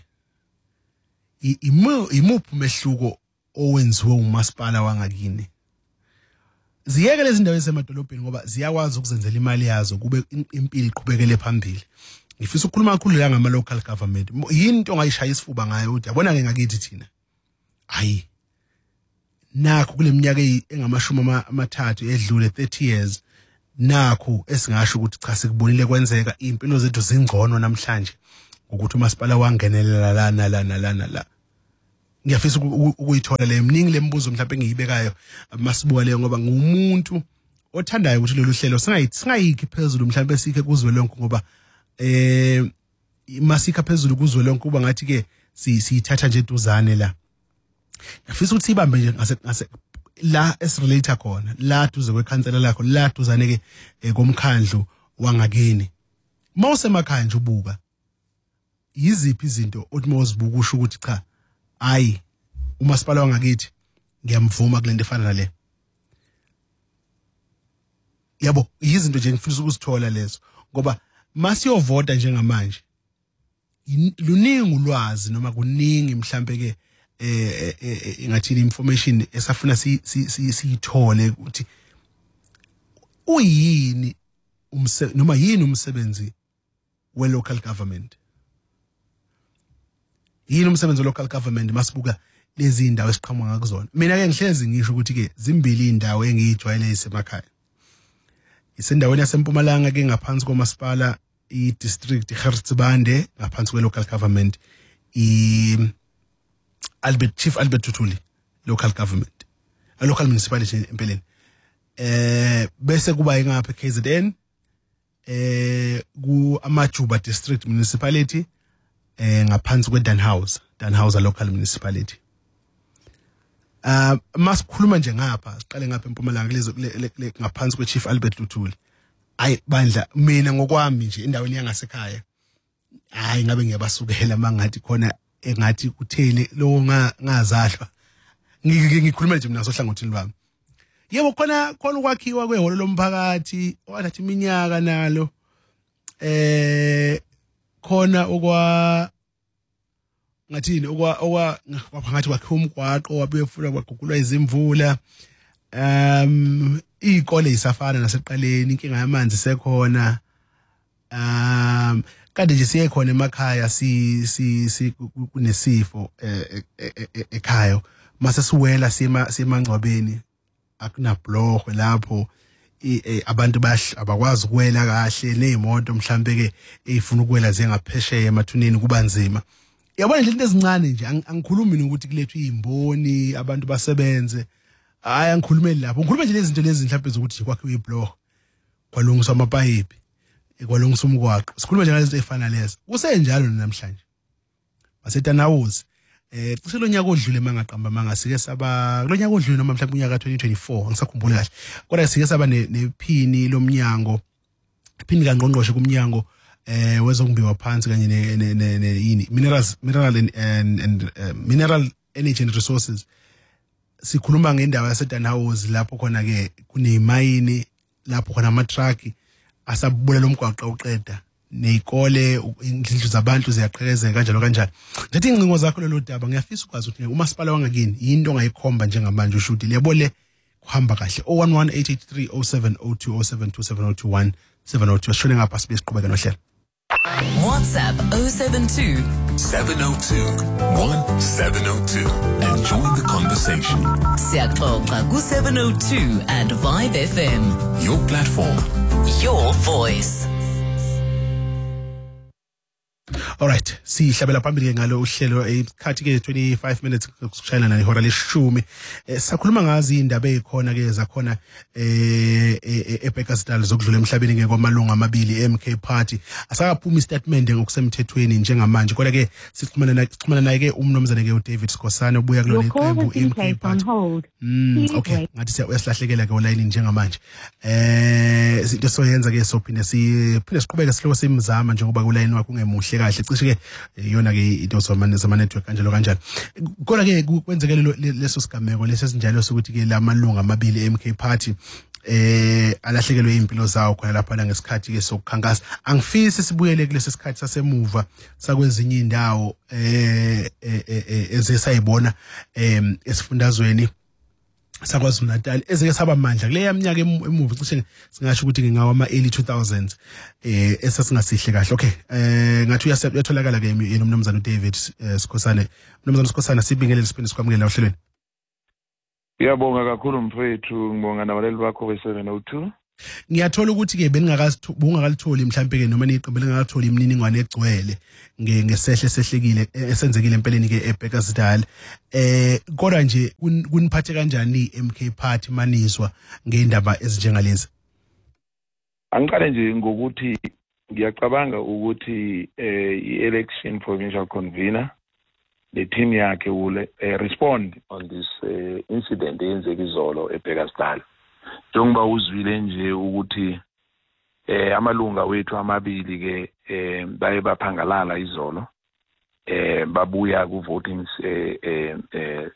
imuphi umehluko owenziwe umasipala wangakini ziyeke lezi ndawo esemadolobheni ngoba ziyakwazi ukuzenzela imali yazo kube impilo iqhubekele phambili. Ngifisa ukukhuluma kakhulu la ngama local government. Yini into ongayishaya isifuba ngayo uthi yabona ke ngakithi thina. Hayi. Nakho kule minyaka engamashumi amathathu edlule thirty years nakho esingasho ukuthi cha sikubonile kwenzeka impilo zethu zingcono namhlanje ukuthi umasipala wangenelela la nala nala nala. Ngiyafisa ukuyithola le mningi lembuzo mhlawumbe engiyibekayo masibuka leyo ngoba ngumuntu othandayo ukuthi lolu hlelo singayithi singayikhi phezulu mhlawumbe sikhe kuzwe lonke ngoba eh masika phezulu kuzwe lonke kuba ngathi ke siyithatha nje eduzane la. Ngiyafisa ukuthi ibambe nje ngase la esrelate khona la duze kwekhansela lakho la duzane ke komkhandlu wangakini. Mawuse emakhaya nje ubuka yiziphi izinto othi mawuzibuka usho ukuthi cha ayi umasipala wangakithi ngiyamvuma kulento efana nale. Yabo izinto nje ngifisa ukuzithola lezo ngoba masiyovota njengamanje luningi ulwazi noma kuningi mhlambe ke eh ingathi information esafuna si siyithole ukuthi uyini umsebenzi noma yini umsebenzi we local government. Yini umsebenzi we local government masibuka lezi indawo esiqhamuka ngakuzona. Mina ke ngihlezi ngisho ukuthi ke zimbili indawo engiyijwayele isemakhaya. Isendaweni yaseMpumalanga ke ngaphansi komasipala I district Gertsbande ngaphansi kwe local government I Albert Chief Albert Tutuli local government a local municipality empeleni eh bese kuba ingapha K Z N eh ku Amajuba district municipality eh ngaphansi kwe Danhouse Danhouse local municipality. Uh masikhuluma nje ngapha siqale ngapha eMpumalanga lezo ngaphansi kwe Chief Albert Tutuli. Ayi bandla mina ngokwami nje endaweni yangasekhaya hayi ngabe ngiyabasukela mangathi khona engathi kuthele lo ngazalwa ngikhuluma nje mina sohlangothini lwami. Yebo khona khona ukwakhiwa kwehholo lomphakathi owathi iminyaka nalo eh khona okwa ngathini okwa okwa ngathi kwakhiwa umgwaqo wabuye futhi kwagugulwa izimvula. Um ikole isafana naseqaleni inkinga yamanzi sekhona. Um kade nje siye khona emakhaya si si kunesifo ekhaya mase siwela sima semangcwabeni akuna blogwe lapho abantu bahle abakwazi ukuwela kahle nezimoto mhlambe ke ezifuna ukuwela zengaphesheya emathuneni kuba nzima. Yabona nje into ezincane nje angikhulumi ukuthi kulethwe izimboni abantu basebenze. Hayi angikhulumeli lapho ngikhuluma nje lezi zinto lezi mhlawumbe zokuthi kwakhiwe iblog kwalungiswa amapayipi kwalungiswa umgwaqo sikhuluma nje ngalezo ezifana lezo kusenjalo namhlanje basetanawuzi eh cishe lo nyaka odlule mangaqamba mangasike saba lo nyaka odlule noma mhlawumbe unyaka twenty twenty-four ngisakhumbula kahle kodwa sike saba nephini lomnyango iphini kaNgqongqoshe kumnyango eh wezongumbiwa phansi kanye ne yini minerals mineral and and mineral energy and resources. Sikhuluma ngendawo yaseDanhouse lapho khona ke kunezimayini lapho khona ama truck asabula lomgwaqo uqeda nezikole indlu zabantu ziyaqhekezeka kanjalo kanjalo. Ngithi incingo zakho lelo daba ngiyafisa ukwazi ukuthi umasipala wangakini into ongayikhomba njengamanje usho ukuthi lebo le kuhamba kahle. oh one one eight eight three oh seven oh two oh seven two seven oh two one seven oh two ashone ngapha sibe siqhubeka nohlelo. WhatsApp oh seven two seven oh two one seven oh two and join the conversation. Siyaxoxa ku seven oh two and Vibe F M. Your platform, your voice. All right, sihlabela phambili ngalo uhlelo esikhathi ke twenty-five minutes kushayana na ihora leshumi. Sakhuluma ngazi indaba ezikhona ke zakhona eh eBekkersdal zokudlula emhlabeni ke kwamalunga amabili M K Party. Asakaphuma istatement ngokusemthethweni njengamanje kodwa ke sixhumana naye sixhumana naye ke umnomzane ke uDavid Skosana obuya kulona iqembu M K Party. Mm okay, ngathi siyasilahlekela ke online njengamanje. Eh into soyenza ke sophinde siphinde siqhubeke sihloko simzama njengoba kuline wakho ungemuhle kahle cishe ke yona ke into zomane zama network kanjalo kanjalo kodwa ke kwenzekele leso sigameko leso sinjalo sokuthi ke lamalunga amabili M K Party eh alahlekelwe impilo zawo khona lapha la ngesikhathi ke sokukhankasa. Angifisi sibuyele kulesi sikhathi sasemuva sakwezinye indawo eh ezesayibona em esifundazweni sakwaZulu Natal ezeke saba mandla kule yaminyaka emuva cishe singasho ukuthi ngingawa ama early two thousands eh esasingasihle kahle. Okay, eh ngathi uyatholakala ke yena umnumzana uDavid Sikhosana. Umnumzana Sikhosana sibingelele siphinde sikwamukela ohlelweni. Ngiyabonga kakhulu mfowethu, ngibonga nabaleli bakho be seven oh two. Ngiyathola ukuthi ke beningakazitholi mhlambe ke noma niqembe lingakatholi imininingwane egcwele ngesehle sehlekile esenzekile empeleni ke eBurgersdal. Eh kodwa nje kuniphathe kanjani M K Party manizwa ngeindaba ezinjengalezi? Angiqale nje ngokuthi ngiyacabanga ukuthi eh i-election provincial convener the team yakhe will uh, respond on this uh, incident eyenzeke izolo eBurgersdal. Njengoba uzwile nje ukuthi eh amalunga wethu amabili ke eh baye baphangalala izolo eh babuya ku voting eh eh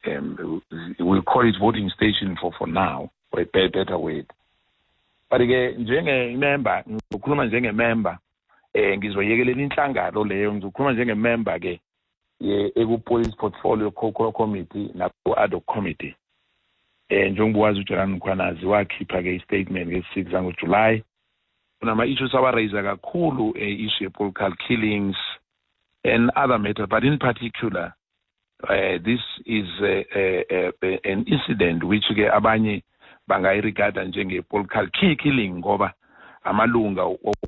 we call it voting station for for now or a better way. But ke njenge member ngizokhuluma njenge member eh ngizoyekelela inhlangano leyo, ngizokhuluma njenge member ke ye eku police portfolio committee na ku ad hoc committee. Eh njengoba wazi uJohn Mkhwanazi wakhipha ke statement nge six ngo July kunama issues abaraise kakhulu eh issue of political killings and other matters, but in particular uh, this is uh, uh, uh, an incident which ke abanye bangayiregada njenge political killing ngoba amalunga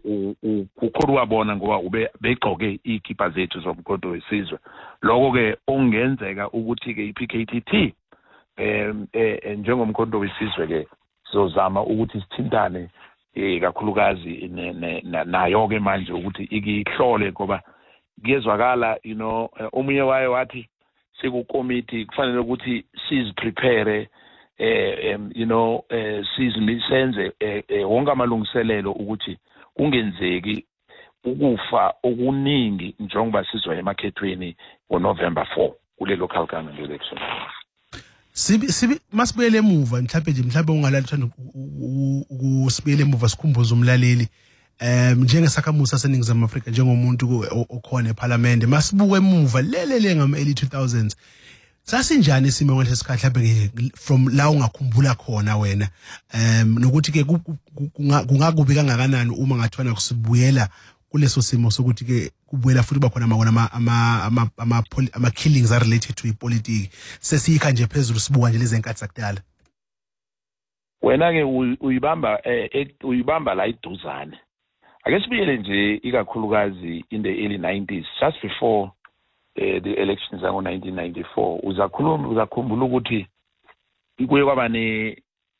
ukhoru wabona ngoba ube begqoke ikhipha zethu zomkhonto wesizwe. Lokho ke ongenzeka ukuthi ke iP K T T em eh njengomkhonto wesizwe ke sizozama ukuthi sithintane eh kakhulukazi nayo ke manje ukuthi ikihlole ngoba kuyezwakala you know omunye waye wathi seku committee kufanele ukuthi siz prepare eh you know eh sizisenze wonke amalungiselelo ukuthi kungenzeki ukufa okuningi njengoba sizwa emakhethweni ngo November four kule local government election. Sibi sibi masibuyele emuva mhlawumbe nje mhlawumbe ungalali thanda ukusibuyele emuva sikhumbuza umlaleli em njengesakhamuzi saseNingizimu Afrika njengomuntu okhona eParliament masibuke emuva lelele ngama early two thousands sasinjani isimo ngale sikhathi lapha from la ungakhumbula khona wena em nokuthi ke kungakubi kangakanani uma ngathwana kusibuyela kuleso simo sokuthi ke kubuyela futhi bakhona ama ama ama ama killings are related to ipolitiki sesiyikha nje phezulu sibuka nje lezi enkathi zakudala. Wena ke uyibamba uyibamba la iduzane. Ake sibuyele nje ikakhulukazi in the early nineties just before uh, the elections ngo nineteen ninety-four uzakhuluma uzakhumbula ukuthi kuye kwaba ne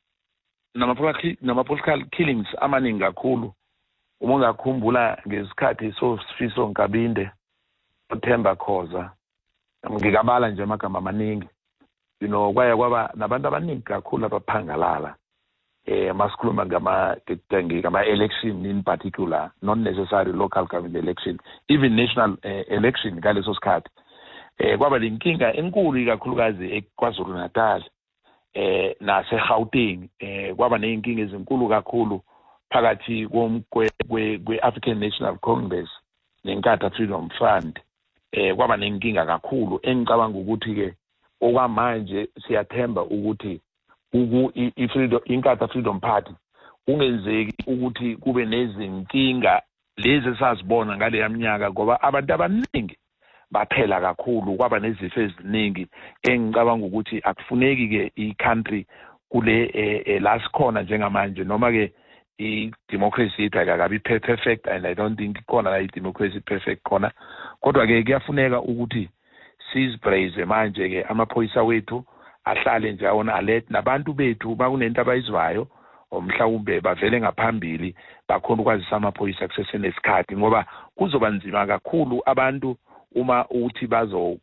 nama nama political killings amaningi kakhulu. Uma ngakhumbula ngesikhathi soSifiso Nkabinde uThemba Khoza ngikabala nje amagama amaningi you know kwaya kwaba nabantu abaningi kakhulu abaphangalala eh masikhuluma ngama ngama election in particular, not necessarily local government election, even national uh, election ngaleso sikhathi eh kwaba lenkinga enkulu kakhulukazi eKwaZulu Natal eh nase Gauteng eh kwaba nenkinga ezinkulu kakhulu phakathi komkwe kwe African National Congress neNkatha Freedom Front eh kwaba nenkinga kakhulu engicabanga ukuthi ke okwamanje siyathemba ukuthi uku iFreedom iNkatha Freedom Party ungenzeki ukuthi kube nezinkinga lezi sazibona ngale yaminyaka ngoba abantu abaningi baphela kakhulu kwaba nezifo eziningi engicabanga ukuthi akufuneki ke iCountry kule eh, la sikhona njengamanje noma ke i-democracy ayikabi perfect and I don't think khona la i-democracy perfect khona kodwa ke kuyafuneka ukuthi sizibraze manje ke amaphoyisa wethu ahlale nje awona alert nabantu bethu bakunento abayizwayo omhlawumbe bavele ngaphambili bakhona ukwazisa amaphoyisa kusesenesikhathi ngoba kuzoba nzima kakhulu abantu uma uthi bazo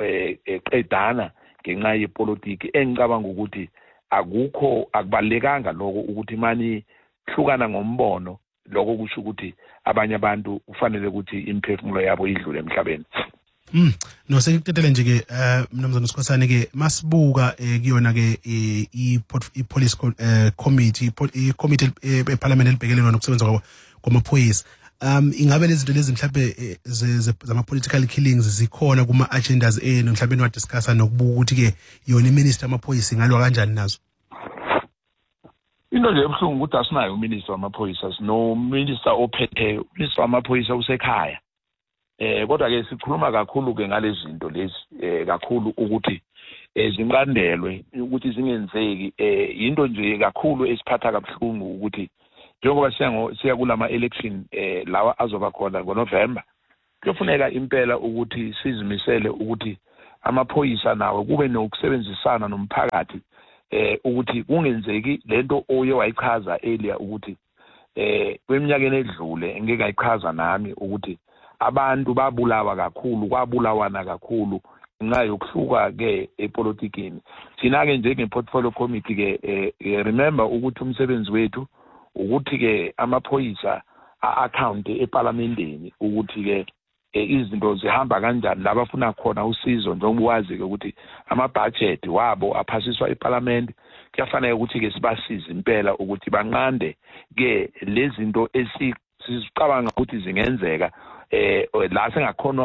eqedana ngenxa yepolitiki engicabanga ukuthi akukho akubalekanga lokho ukuthi mani hlukana ngombono lokho kusho ukuthi abanye abantu ufanele ukuthi imphefumulo yabo idlule emhlabeni. Mm no sekutetele nje ke mnumzana Sikhosana ke masibuka kuyona ke i police committee i committee eParliament elibhekelelwa nokusebenza kwamaphoyisa um ingabe lezi zinto lezi mhlawumbe zama political killings zikhona kuma agendas enu mhlawumbe wa discussa nokubuka ukuthi ke yona iminister amaphoyisa ngalwa kanjani nazo. into nje ebuhlungu ukuthi asinayo uminister wamaphoyisa, sino minister ophethe, minister wamaphoyisa usekhaya. Eh kodwa ke sikhuluma kakhulu ke ngalezi zinto lezi eh kakhulu ukuthi ezinqandelwe ukuthi zingenzeki eh into nje kakhulu esiphatha kabuhlungu ukuthi njengoba siya siya kulama election eh lawa azoba khona ngoNovember, kuyofuneka impela ukuthi sizimisele ukuthi amaphoyisa nawo kube nokusebenzisana nomphakathi eh ukuthi kungenzeki lento oye wayichaza earlier ukuthi eh kweminyakeni edlule ngeke ayichaza nami ukuthi abantu babulawa kakhulu, kwabulawana kakhulu ngenxa yokuhluka ke epolitikini. Thina ke njenge portfolio committee ke eh, remember ukuthi umsebenzi wethu ukuthi ke amaphoyisa a-account eparlamenteni ukuthi ke eh, izinto zihamba kanjani labafuna khona usizo, njengoba wazi ke ukuthi ama-budget wabo aphasiswa eparlament. Kuyafanele ukuthi ke sibasize impela ukuthi banqande ke lezi zinto esicabanga ukuthi zingenzeka eh la sengakhona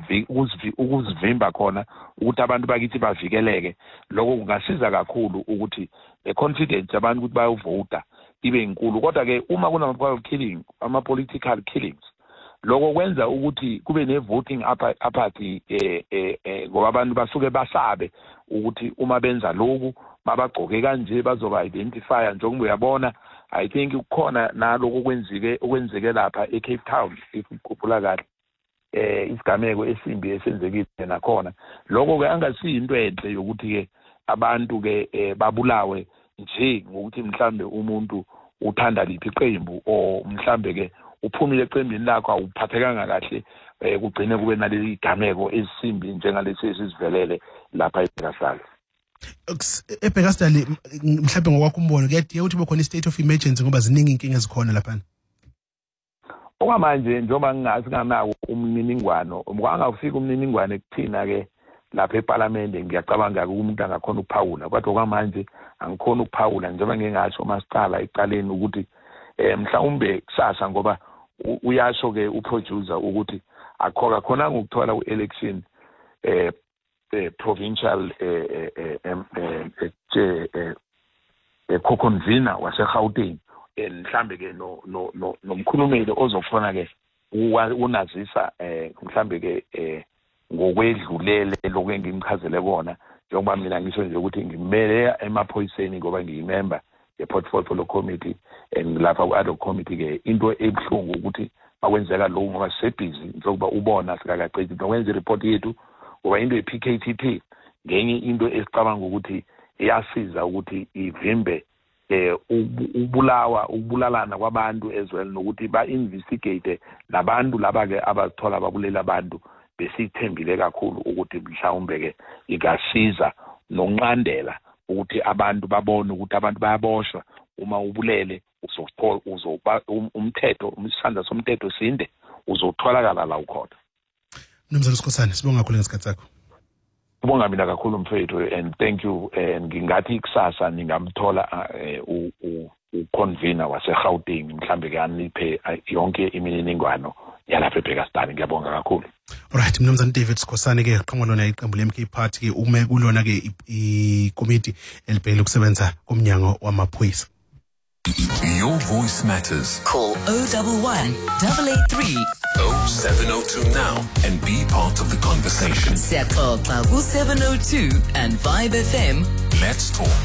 ukuzivimba khona ukuthi abantu bakithi bavikeleke. Lokho kungasiza kakhulu ukuthi le confidence abantu ukuthi bayovota ibe inkulu. Kodwa ke uma kunama killing, ama political killings, lokho kwenza ukuthi kube ne voting apathy eh eh ngoba abantu basuke basabe ukuthi uma benza lokhu mabagcoke kanje bazoba identify. Njengoba uyabona, I think ukhona naloko kwenzike okwenzeke lapha eCape Town ikukhuphula kahle eh isigameko esimbi esenzekile nakhona. Lokho ke angasiyinto enhle yokuthi ke abantu ke babulawe nje ngokuthi mhlambe umuntu uthanda liphi iqembu o mhlambe ke uphumile eqembini lakho awuphathekanga kahle kugcine kube naleli gameko esimbi njengalesi esizivelele lapha eBhekasdale. eBhekasdale mhlawumbe ngokwakho umbono kuyadinga ukuthi bekhona i-state of emergency ngoba ziningi inkinga ezikhona lapha. Okwamanje njengoba ngingasinganako umniningwano, ngangafika umniningwane kuthina ke lapha eParliament, ngiyacabanga ke umuntu angakhona ukuphawula, kodwa okwamanje angikhona ukuphawula njengoba ngingasho masicala ecaleni ukuthi eh mhlawumbe kusasa ngoba uyasho ke uproducer ukuthi akhoka khona ngokuthola ku-election eh eh provincial eh eh eh co-convener wase-Gauteng mhlambe ke no no nomkhulumeli ozofuna ke unazisa eh mhlambe ke eh ngokwedlulele lokho engimchazele kona, njengoba mina ngisho nje ukuthi ngimele emaphoyiseni ngoba ngiyimember ye-portfolio committee lapha ku-ad hoc committee ke into ebuhlungu ukuthi akwenzeka lokho ngoba sisebhizi njengoba ubona sikakaqedi nokwenza i-report yethu ngoba into ye-P K T P ngenye into esicabanga ukuthi iyasiza ukuthi ivimbe eh ubulawa ukubulalana kwabantu as well nokuthi ba-investigate labantu laba ke abazithola ababulela abantu besithembile kakhulu ukuthi mhlawumbe ke ikasiza nokunqandela ukuthi abantu babone ukuthi abantu bayaboshwa uma ubulele uzothola uzoba umthetho umsandla somthetho sinde uzotholakala la ukhona. Mnumzane Sikhosana, sibonga kakhulu ngesikhathi sakho. Ubonga mina kakhulu mfethu, and thank you, and ngingathi kusasa ningamthola u convener wase-Gauteng mhlambe ke aniphe yonke imininingwano yalapha eBhekasdale. Ngiyabonga kakhulu. Alright, Mnumzane David Sikhosana ke qhamuka lona iqembu le-M K Party ke ume kulona ke i-committee elibhekele ukusebenza komnyango wamaphoyisa. Your voice matters. Call oh one one, eight eight three, oh seven oh two now and be part of the conversation. Siyaxoxa ku seven oh two and Vibe F M. Let's talk.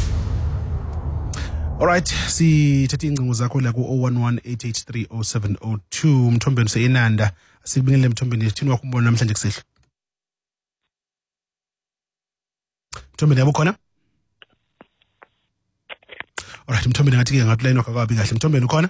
Alright, sithethe ingcingo zakho la ku oh one one, eight eight three, oh seven oh two. Mthombeni seyenanda, sikubingelele Mthombeni, thini wakho umbona namhlanje kusehla? Mthombeni yabo khona? Alright, Mthombeni ngathi ke ngathi line wakho akabi kahle. Mthombeni ukhona?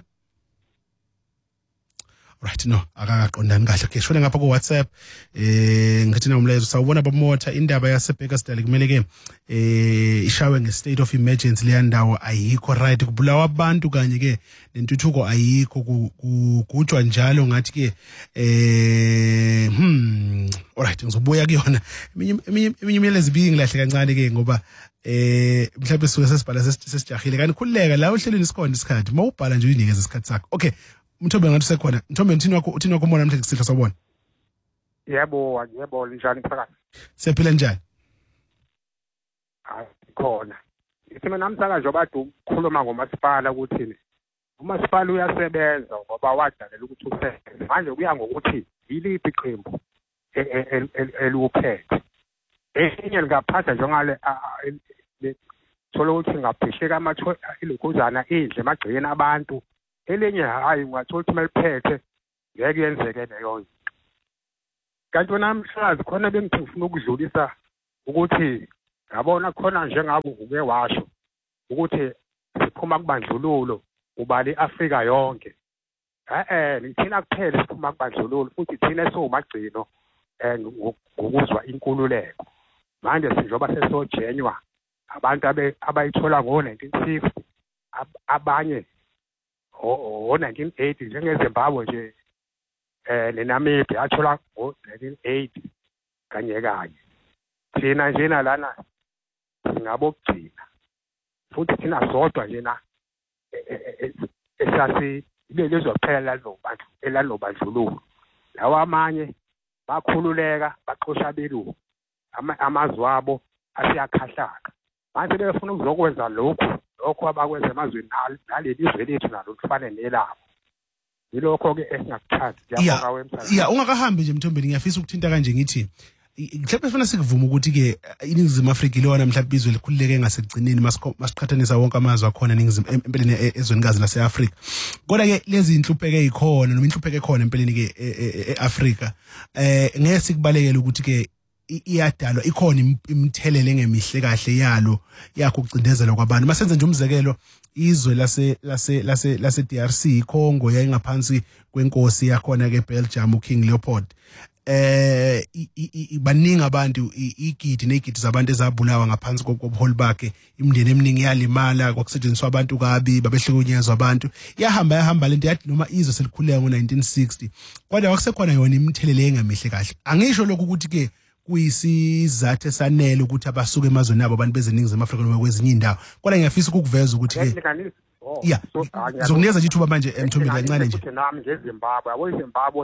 Alright, no, akaqondani kahle. Okay, shone ngapha ku WhatsApp eh ngathi na umlayezo sawubona babamotha indaba yaseBhekasdale kumele ke eh ishawe nge-state of emergency le ndawo ayikho right, kubulawa abantu kanye ke nentuthuko ayikho kugujwa njalo ngathi ke eh hmm alright ngizobuya kuyona eminye imiyelezi ibingi lahle kancane ke ngoba eh mhlawumbe sisuke sesibhala sesijahile kanti khulileka la uhlelweni isikhona isikhathi mawubhala nje uyinikeza isikhathi sakho. Okay, Mthombeni ngathi sekhona. Mthombeni thini wakho uthini wakho umbona namhlanje kusihla sawubona? Yebo, yebo njani phakathi? Siyaphila njani? Hayi khona. Isime namsakazi obade ukukhuluma ngomasipala ukuthi umasipala uyasebenza ngoba wadalela ukuthi usebenze. Manje kuya ngokuthi yiliphi iqembu eluphethe. Elinye lingaphatha njengale thola ukuthi ngaphisheka amatho ilokuzana indle emagcikeni abantu. Elinye hayi ungathola ukuthi meliphethe ngeke yenzeke leyo into. Kanti namhlanje khona bengifuna ukudlulisa ukuthi yabona khona njengabo uke washo ukuthi siphuma kubandlululo ubali Afrika yonke. Eh eh thina kuphela siphuma kubandlululo futhi thina esomagcino ngokuzwa inkululeko. Manje sinjoba sesojenywa abantu abe abayithola ngo nineteen sixty abanye o nineteen eighty njengeZimbabwe nje eh neNamibia athola ngo nineteen eighty kanye kanye. Thina njena lana singabokugcina futhi thina sodwa njena esasi lezophela lo bantu elalobandlululo. Lawa amanye bakhululeka baxosha abelungu amazwi abo asiyakhahlaka. Manje befuna ukuzokwenza lokho lokho abakwenza emazweni naleli izwe lethu nalo lifane nelabo. Yilokho ke esingakuthanda. Ngiyabonga wemsakazi. Yeah, ungakahambi nje Mthombeni ngiyafisa ukuthinta kanje ngithi mhlawumbe sifuna sikuvuma ukuthi ke iningizimu Afrika ilona mhlawumbe izwe likhululeke ngasekugcineni masiqhathanisa wonke amazwe akhona eningizimu empeleni ezwenikazi laseAfrika. Kodwa ke lezi inhlupheke ezikhona noma inhlupheke ekhona empeleni ke eAfrika eh ngeke sikubalekele ukuthi ke iyadalwa ikhona imthelele ngemihle kahle yalo yakho ukucindezela kwabantu. Masenze nje umzekelo izwe lase lase lase lase D R C iCongo yayingaphansi kwenkosi yakhona ke Belgium uKing Leopold. Eh baningi abantu igidi negidi zabantu ezabulawa ngaphansi kobuholi bakhe, imindeni eminingi yalimala, kwakusetshenziswa abantu kabi, babehlukunyezwa abantu. Yahamba yahamba lento yathi noma izwe selikhuleka ngo nineteen sixty kodwa kwakusekhona yona imthelele engamihle kahle. Angisho lokho ukuthi ke kuyisizathu esanele ukuthi abasuke emazweni abo abantu beziningizimu Afrika noma kwezinye indawo. Kodwa ngiyafisa ukukuveza ukuthi ke yeah zokunikeza nje ithuba manje Mthombeni kancane nje ukuthi nami ngeZimbabwe yabo iZimbabwe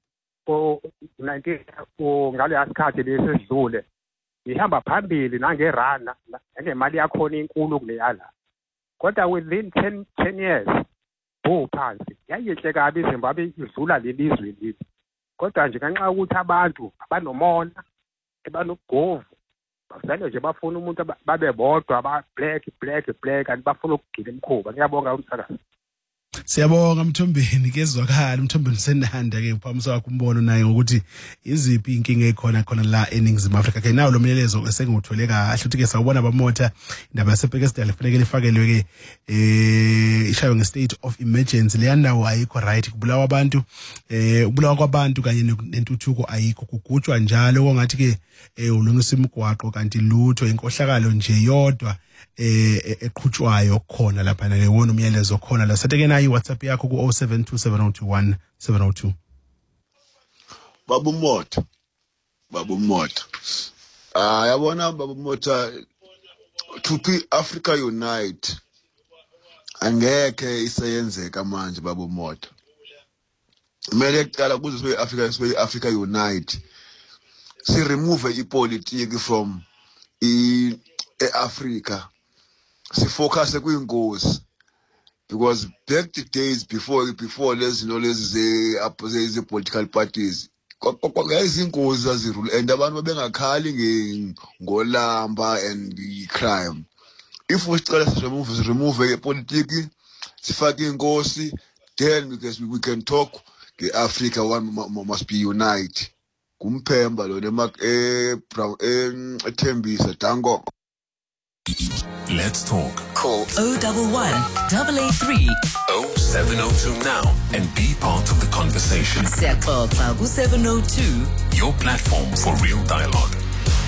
ko nineteen ko ngale asikhathi lesidlule ihamba phambili nangerana ngemali yakhona inkulu kuleyala. Kodwa within ten ten years bo phansi yayihle kabi iZimbabwe idlula lelizwe leli. Kodwa nje kanxa ukuthi abantu abanomona ebanogovu basale nje bafuna umuntu babe bodwa ba black black black and bafuna ukugila imkhuba. Ngiyabonga umsakazi. Siyabonga Mthombeni kezwakala Mthombeni senanda ke uphamisa wakho umbono naye ukuthi iziphi inkinga ekhona khona la eningizimu Afrika. Ke nawo lo myalezo esengutholeka kahle ukuthi ke sawubona bamotha indaba yasePakistan kufanele ifakelwe ke eh ishayo nge-state of emergency. Le ndawo ayikho right, kubulawa abantu eh ubulawa kwabantu kanye nentuthuko ayikho, kugujwa njalo kongathi ke ulungisa imigwaqo kanti lutho inkohlakalo nje yodwa eh eqhutshwayo khona lapha na wona umyalezo khona la. Sathe ke nayi WhatsApp yakho ku oh seven two seven oh two one seven oh two. Babu Motha Babu Motha ah yabona Babu Motha to be Africa unite angeke iseyenzeka manje Babu Motha. Kumele kuqala kuze sibe Africa sibe Africa unite, si remove ipolitiki from i eAfrica, si focus kwingozi, because back the days before before lezi no lezi ze political parties kwakuyizingozi azirule and abantu bengakhali ngolamba and crime. If we start to remove remove ipolitiki sifake ingozi, then because we can talk the Africa one must be unite. Kumpemba lo nemak eh Thembisa Dango. Let's talk. Call oh one one, eight eight three, oh seven oh two now and be part of the conversation. Siyaxoxa ku seven oh two, your platform for real dialogue.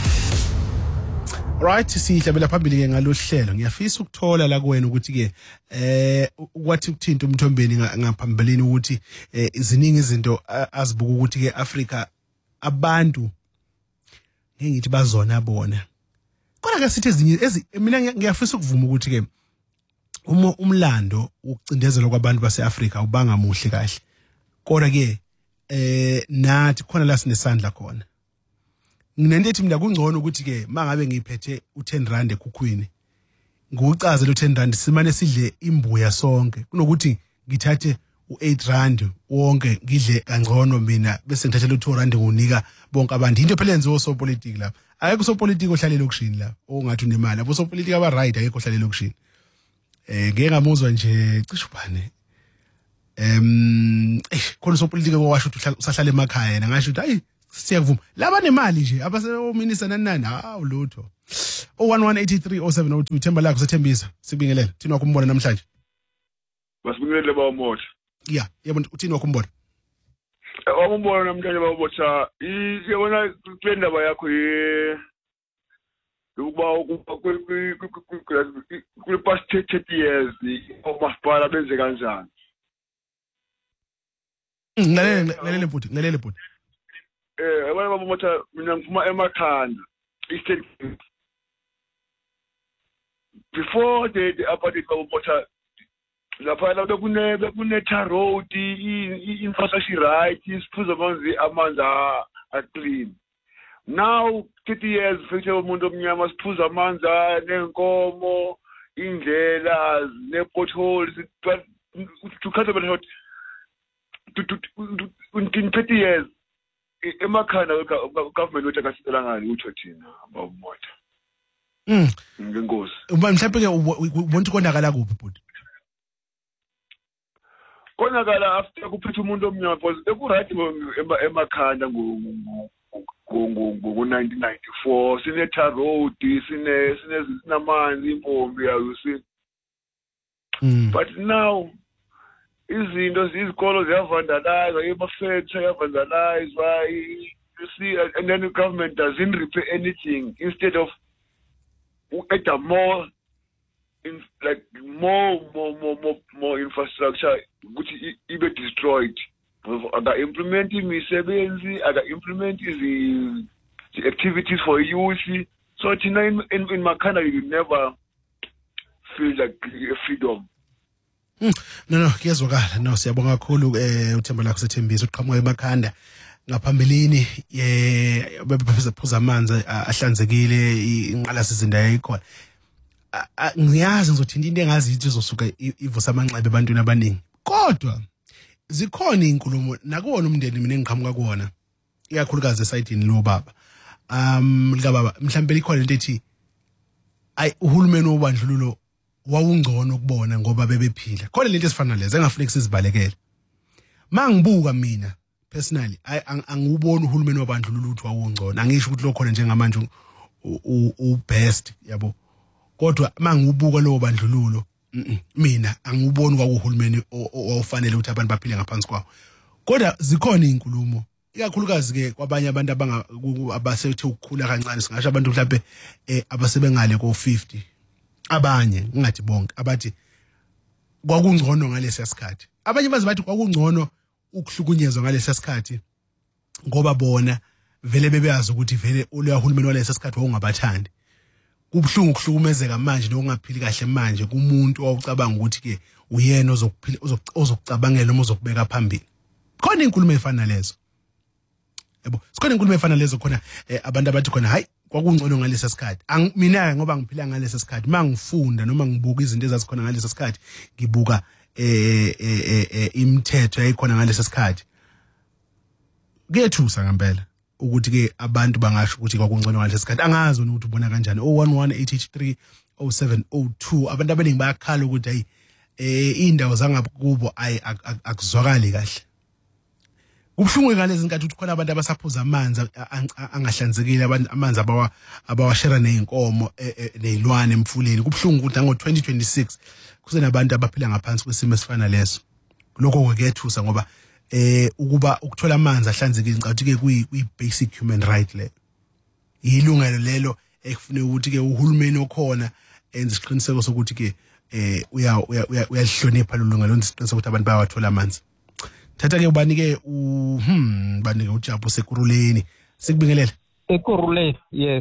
Right, sihlabela phambili ke ngalohlelo. Ngiyafisa ukuthola la kuwena ukuthi ke eh kwathi ukuthinta uMthombeni ngaphambilini ukuthi iziningi izinto azibuka ukuthi ke Africa abantu ngithi bazona bona. Kodwa ke sithi ezinye mina ngiyafisa ukuvuma ukuthi ke uma umlando ukucindezela kwabantu baseAfrika ubanga muhle kahle. Kodwa ke eh nathi khona la sinesandla khona. Nginendethi mina kungcono ukuthi ke mangabe ngiphethe u ten rand ekhukhwini ngucaze lo ten rand simane sidle imbuya sonke kunokuthi ngithathe u-eight rand wonke ngidle kangcono mina bese ngithathe lo two rand ngunika bonke abantu into phela yenziwa osopolitiki lapha ayekho sopolitiki ohlalela okushini lapha ongathi unemali abo sopolitiki aba right ayekho ohlalela okushini eh ngeke ngamuzwa nje cishe ubane em eh khona sopolitiki owasho ukuthi usahlala emakhaya yena ngasho ukuthi hayi siyakuvuma laba nemali nje abaseminister nani nani hawu lutho oh one one eight three oh seven oh two Themba lakho sethembisa sibingelele thina wakumbona namhlanje basibingelele bawumotha yeah yebo uthini wakumbona wakumbona namhlanje bawumotha iyabona kule ndaba yakho ye ukuba kule past thirty years omasipala benze kanjani ngilalele ngilalele bhuti ngilalele bhuti eh abanye bamotha mina ngifuma emakhanda Eastern Cape before the, the apartheid bamotha lapha la bekune bekune tar road infrastructure right isiphuzo amanzi amanzi a clean now thirty years futhi umuntu omnyama siphuza amanzi nenkomo indlela ne potholes to cut about hot in thirty years emakhanda government wethi akasitela ngani uthi thina bawumotha mm ngenkosi uba mhlawumbe ke ubona konakala kuphi bhuti konakala after kuphethe umuntu omnyama because ekuright emakhanda ngo ngo nineteen ninety-four sine tar road sine sine sinamanzi impombi yayo si but now izinto izikolo ziyavandalizwa imafetha yavandalizwa you see and then the government doesn't repair anything instead of add more in like more more more more, more infrastructure which be destroyed aga implementing imisebenzi aga implement the, the activities for youth so in in, in Makhanda you never feel like freedom. Mm. No no kuyezwakala no siyabonga kakhulu eh uThemba lakho sethembisa uqhamuka eMakhanda ngaphambilini eh bephuza amanzi ahlanzekile inqala sizinda yayikhona ngiyazi ngizothinta into engazi ukuthi izosuka ivusa amanxeba ebantwini abaningi kodwa zikhona inkulumo nakuwona umndeni mina engiqhamuka kuona ikakhulukazi esayidini lo baba um lika baba mhlawumbe likhona into ethi ay uhulumeni wobandlululo wawungcono kubona ngoba bebephila khona lento esifana lezi engafuni sizibalekele mangibuka mina personally angubona uhulumeni wabandlululo ukuthi wawungcono angisho ukuthi lokhona njengamanje u best yabo kodwa mangibuka lo bandlululo mina anguboni kwakuhulumeni ofanele ukuthi abantu baphile ngaphansi kwawo kodwa zikhona izinkulumo ikakhulukazi ke kwabanye abantu abanga abasethe ukukhula kancane singasho abantu mhlawumbe abasebengale ko fifty abanye ngathi bonke abathi kwakungcono ngalesi sikhathi abanye bazi bathi kwakungcono ukuhlukunyezwa ngalesi sikhathi ngoba bona vele bebeyazi ukuthi vele uleya hulumeni walesi sikhathi wawungabathandi kubhlungu ukuhlukumezeka manje nokungaphili kahle manje kumuntu owucabanga ukuthi ke uyena ozokuphila ozokucabangela noma uzokubeka phambili khona inkulumo efana lezo yebo sikhona inkulumo efana lezo khona abantu abathi khona hayi kwakungcono ngalesi sikhathi mina ngoba ngiphila ngalesi sikhathi mangifunda noma ngibuka izinto ezazikhona ngalesi sikhathi ngibuka eh eh imithetho yayikhona ngalesi sikhathi kuyethusa ngempela ukuthi ke abantu bangasho ukuthi kwakungcono ngalesi sikhathi angazi ukuthi ubona kanjani oh one one eight three oh seven oh two abantu abaningi bayakhala ukuthi hayi eh indawo zangakubo ayi akuzwakali kahle kubhlungu ngalezi nkathi ukuthi khona abantu abasaphuza amanzi angahlanzekile abantu amanzi abawa abawashera nezinkomo nezilwane emfuleni kubhlungu ukuthi ngo twenty twenty-six kusenabantu abaphila ngaphansi kwesimo esifana leso lokho kuyethusa ngoba eh ukuba ukuthola amanzi ahlanzekile ngicabanga ukuthi ke kuyi basic human right le ilungelo lelo ekufanele ukuthi ke uhulumeni okhona enze isiqiniseko sokuthi ke eh uya uyalihlonipha lo lungelo lenze isiqiniseko ukuthi abantu bayawathola amanzi thatha ke ubanike u hmm banike uJabu sekuruleni sikubingelele ekuruleni yes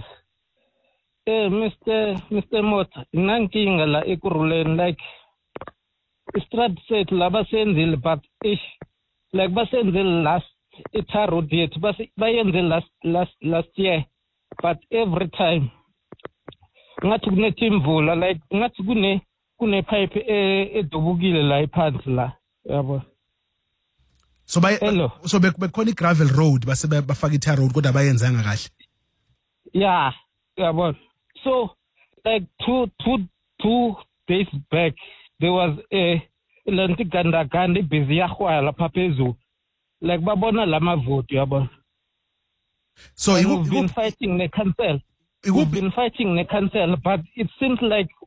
eh Mr Mr Mota inankinga la ekuruleni like strat set laba senzile but ish like basenzile last ita road yet bayenze last last last year but every time ngathi kunetimvula like ngathi kune kune pipe edubukile la iphansi la yabo. So by so bekhona i-gravel road base bafaka i-tar road kodwa bayenzanga kahle. Yeah, yabo. So like two two two days back there was a lenti ganda ganda busy yahwa lapha phezulu. Like babona lama vote yabo. So you've been fighting the council. We've been fighting the council, but it seems like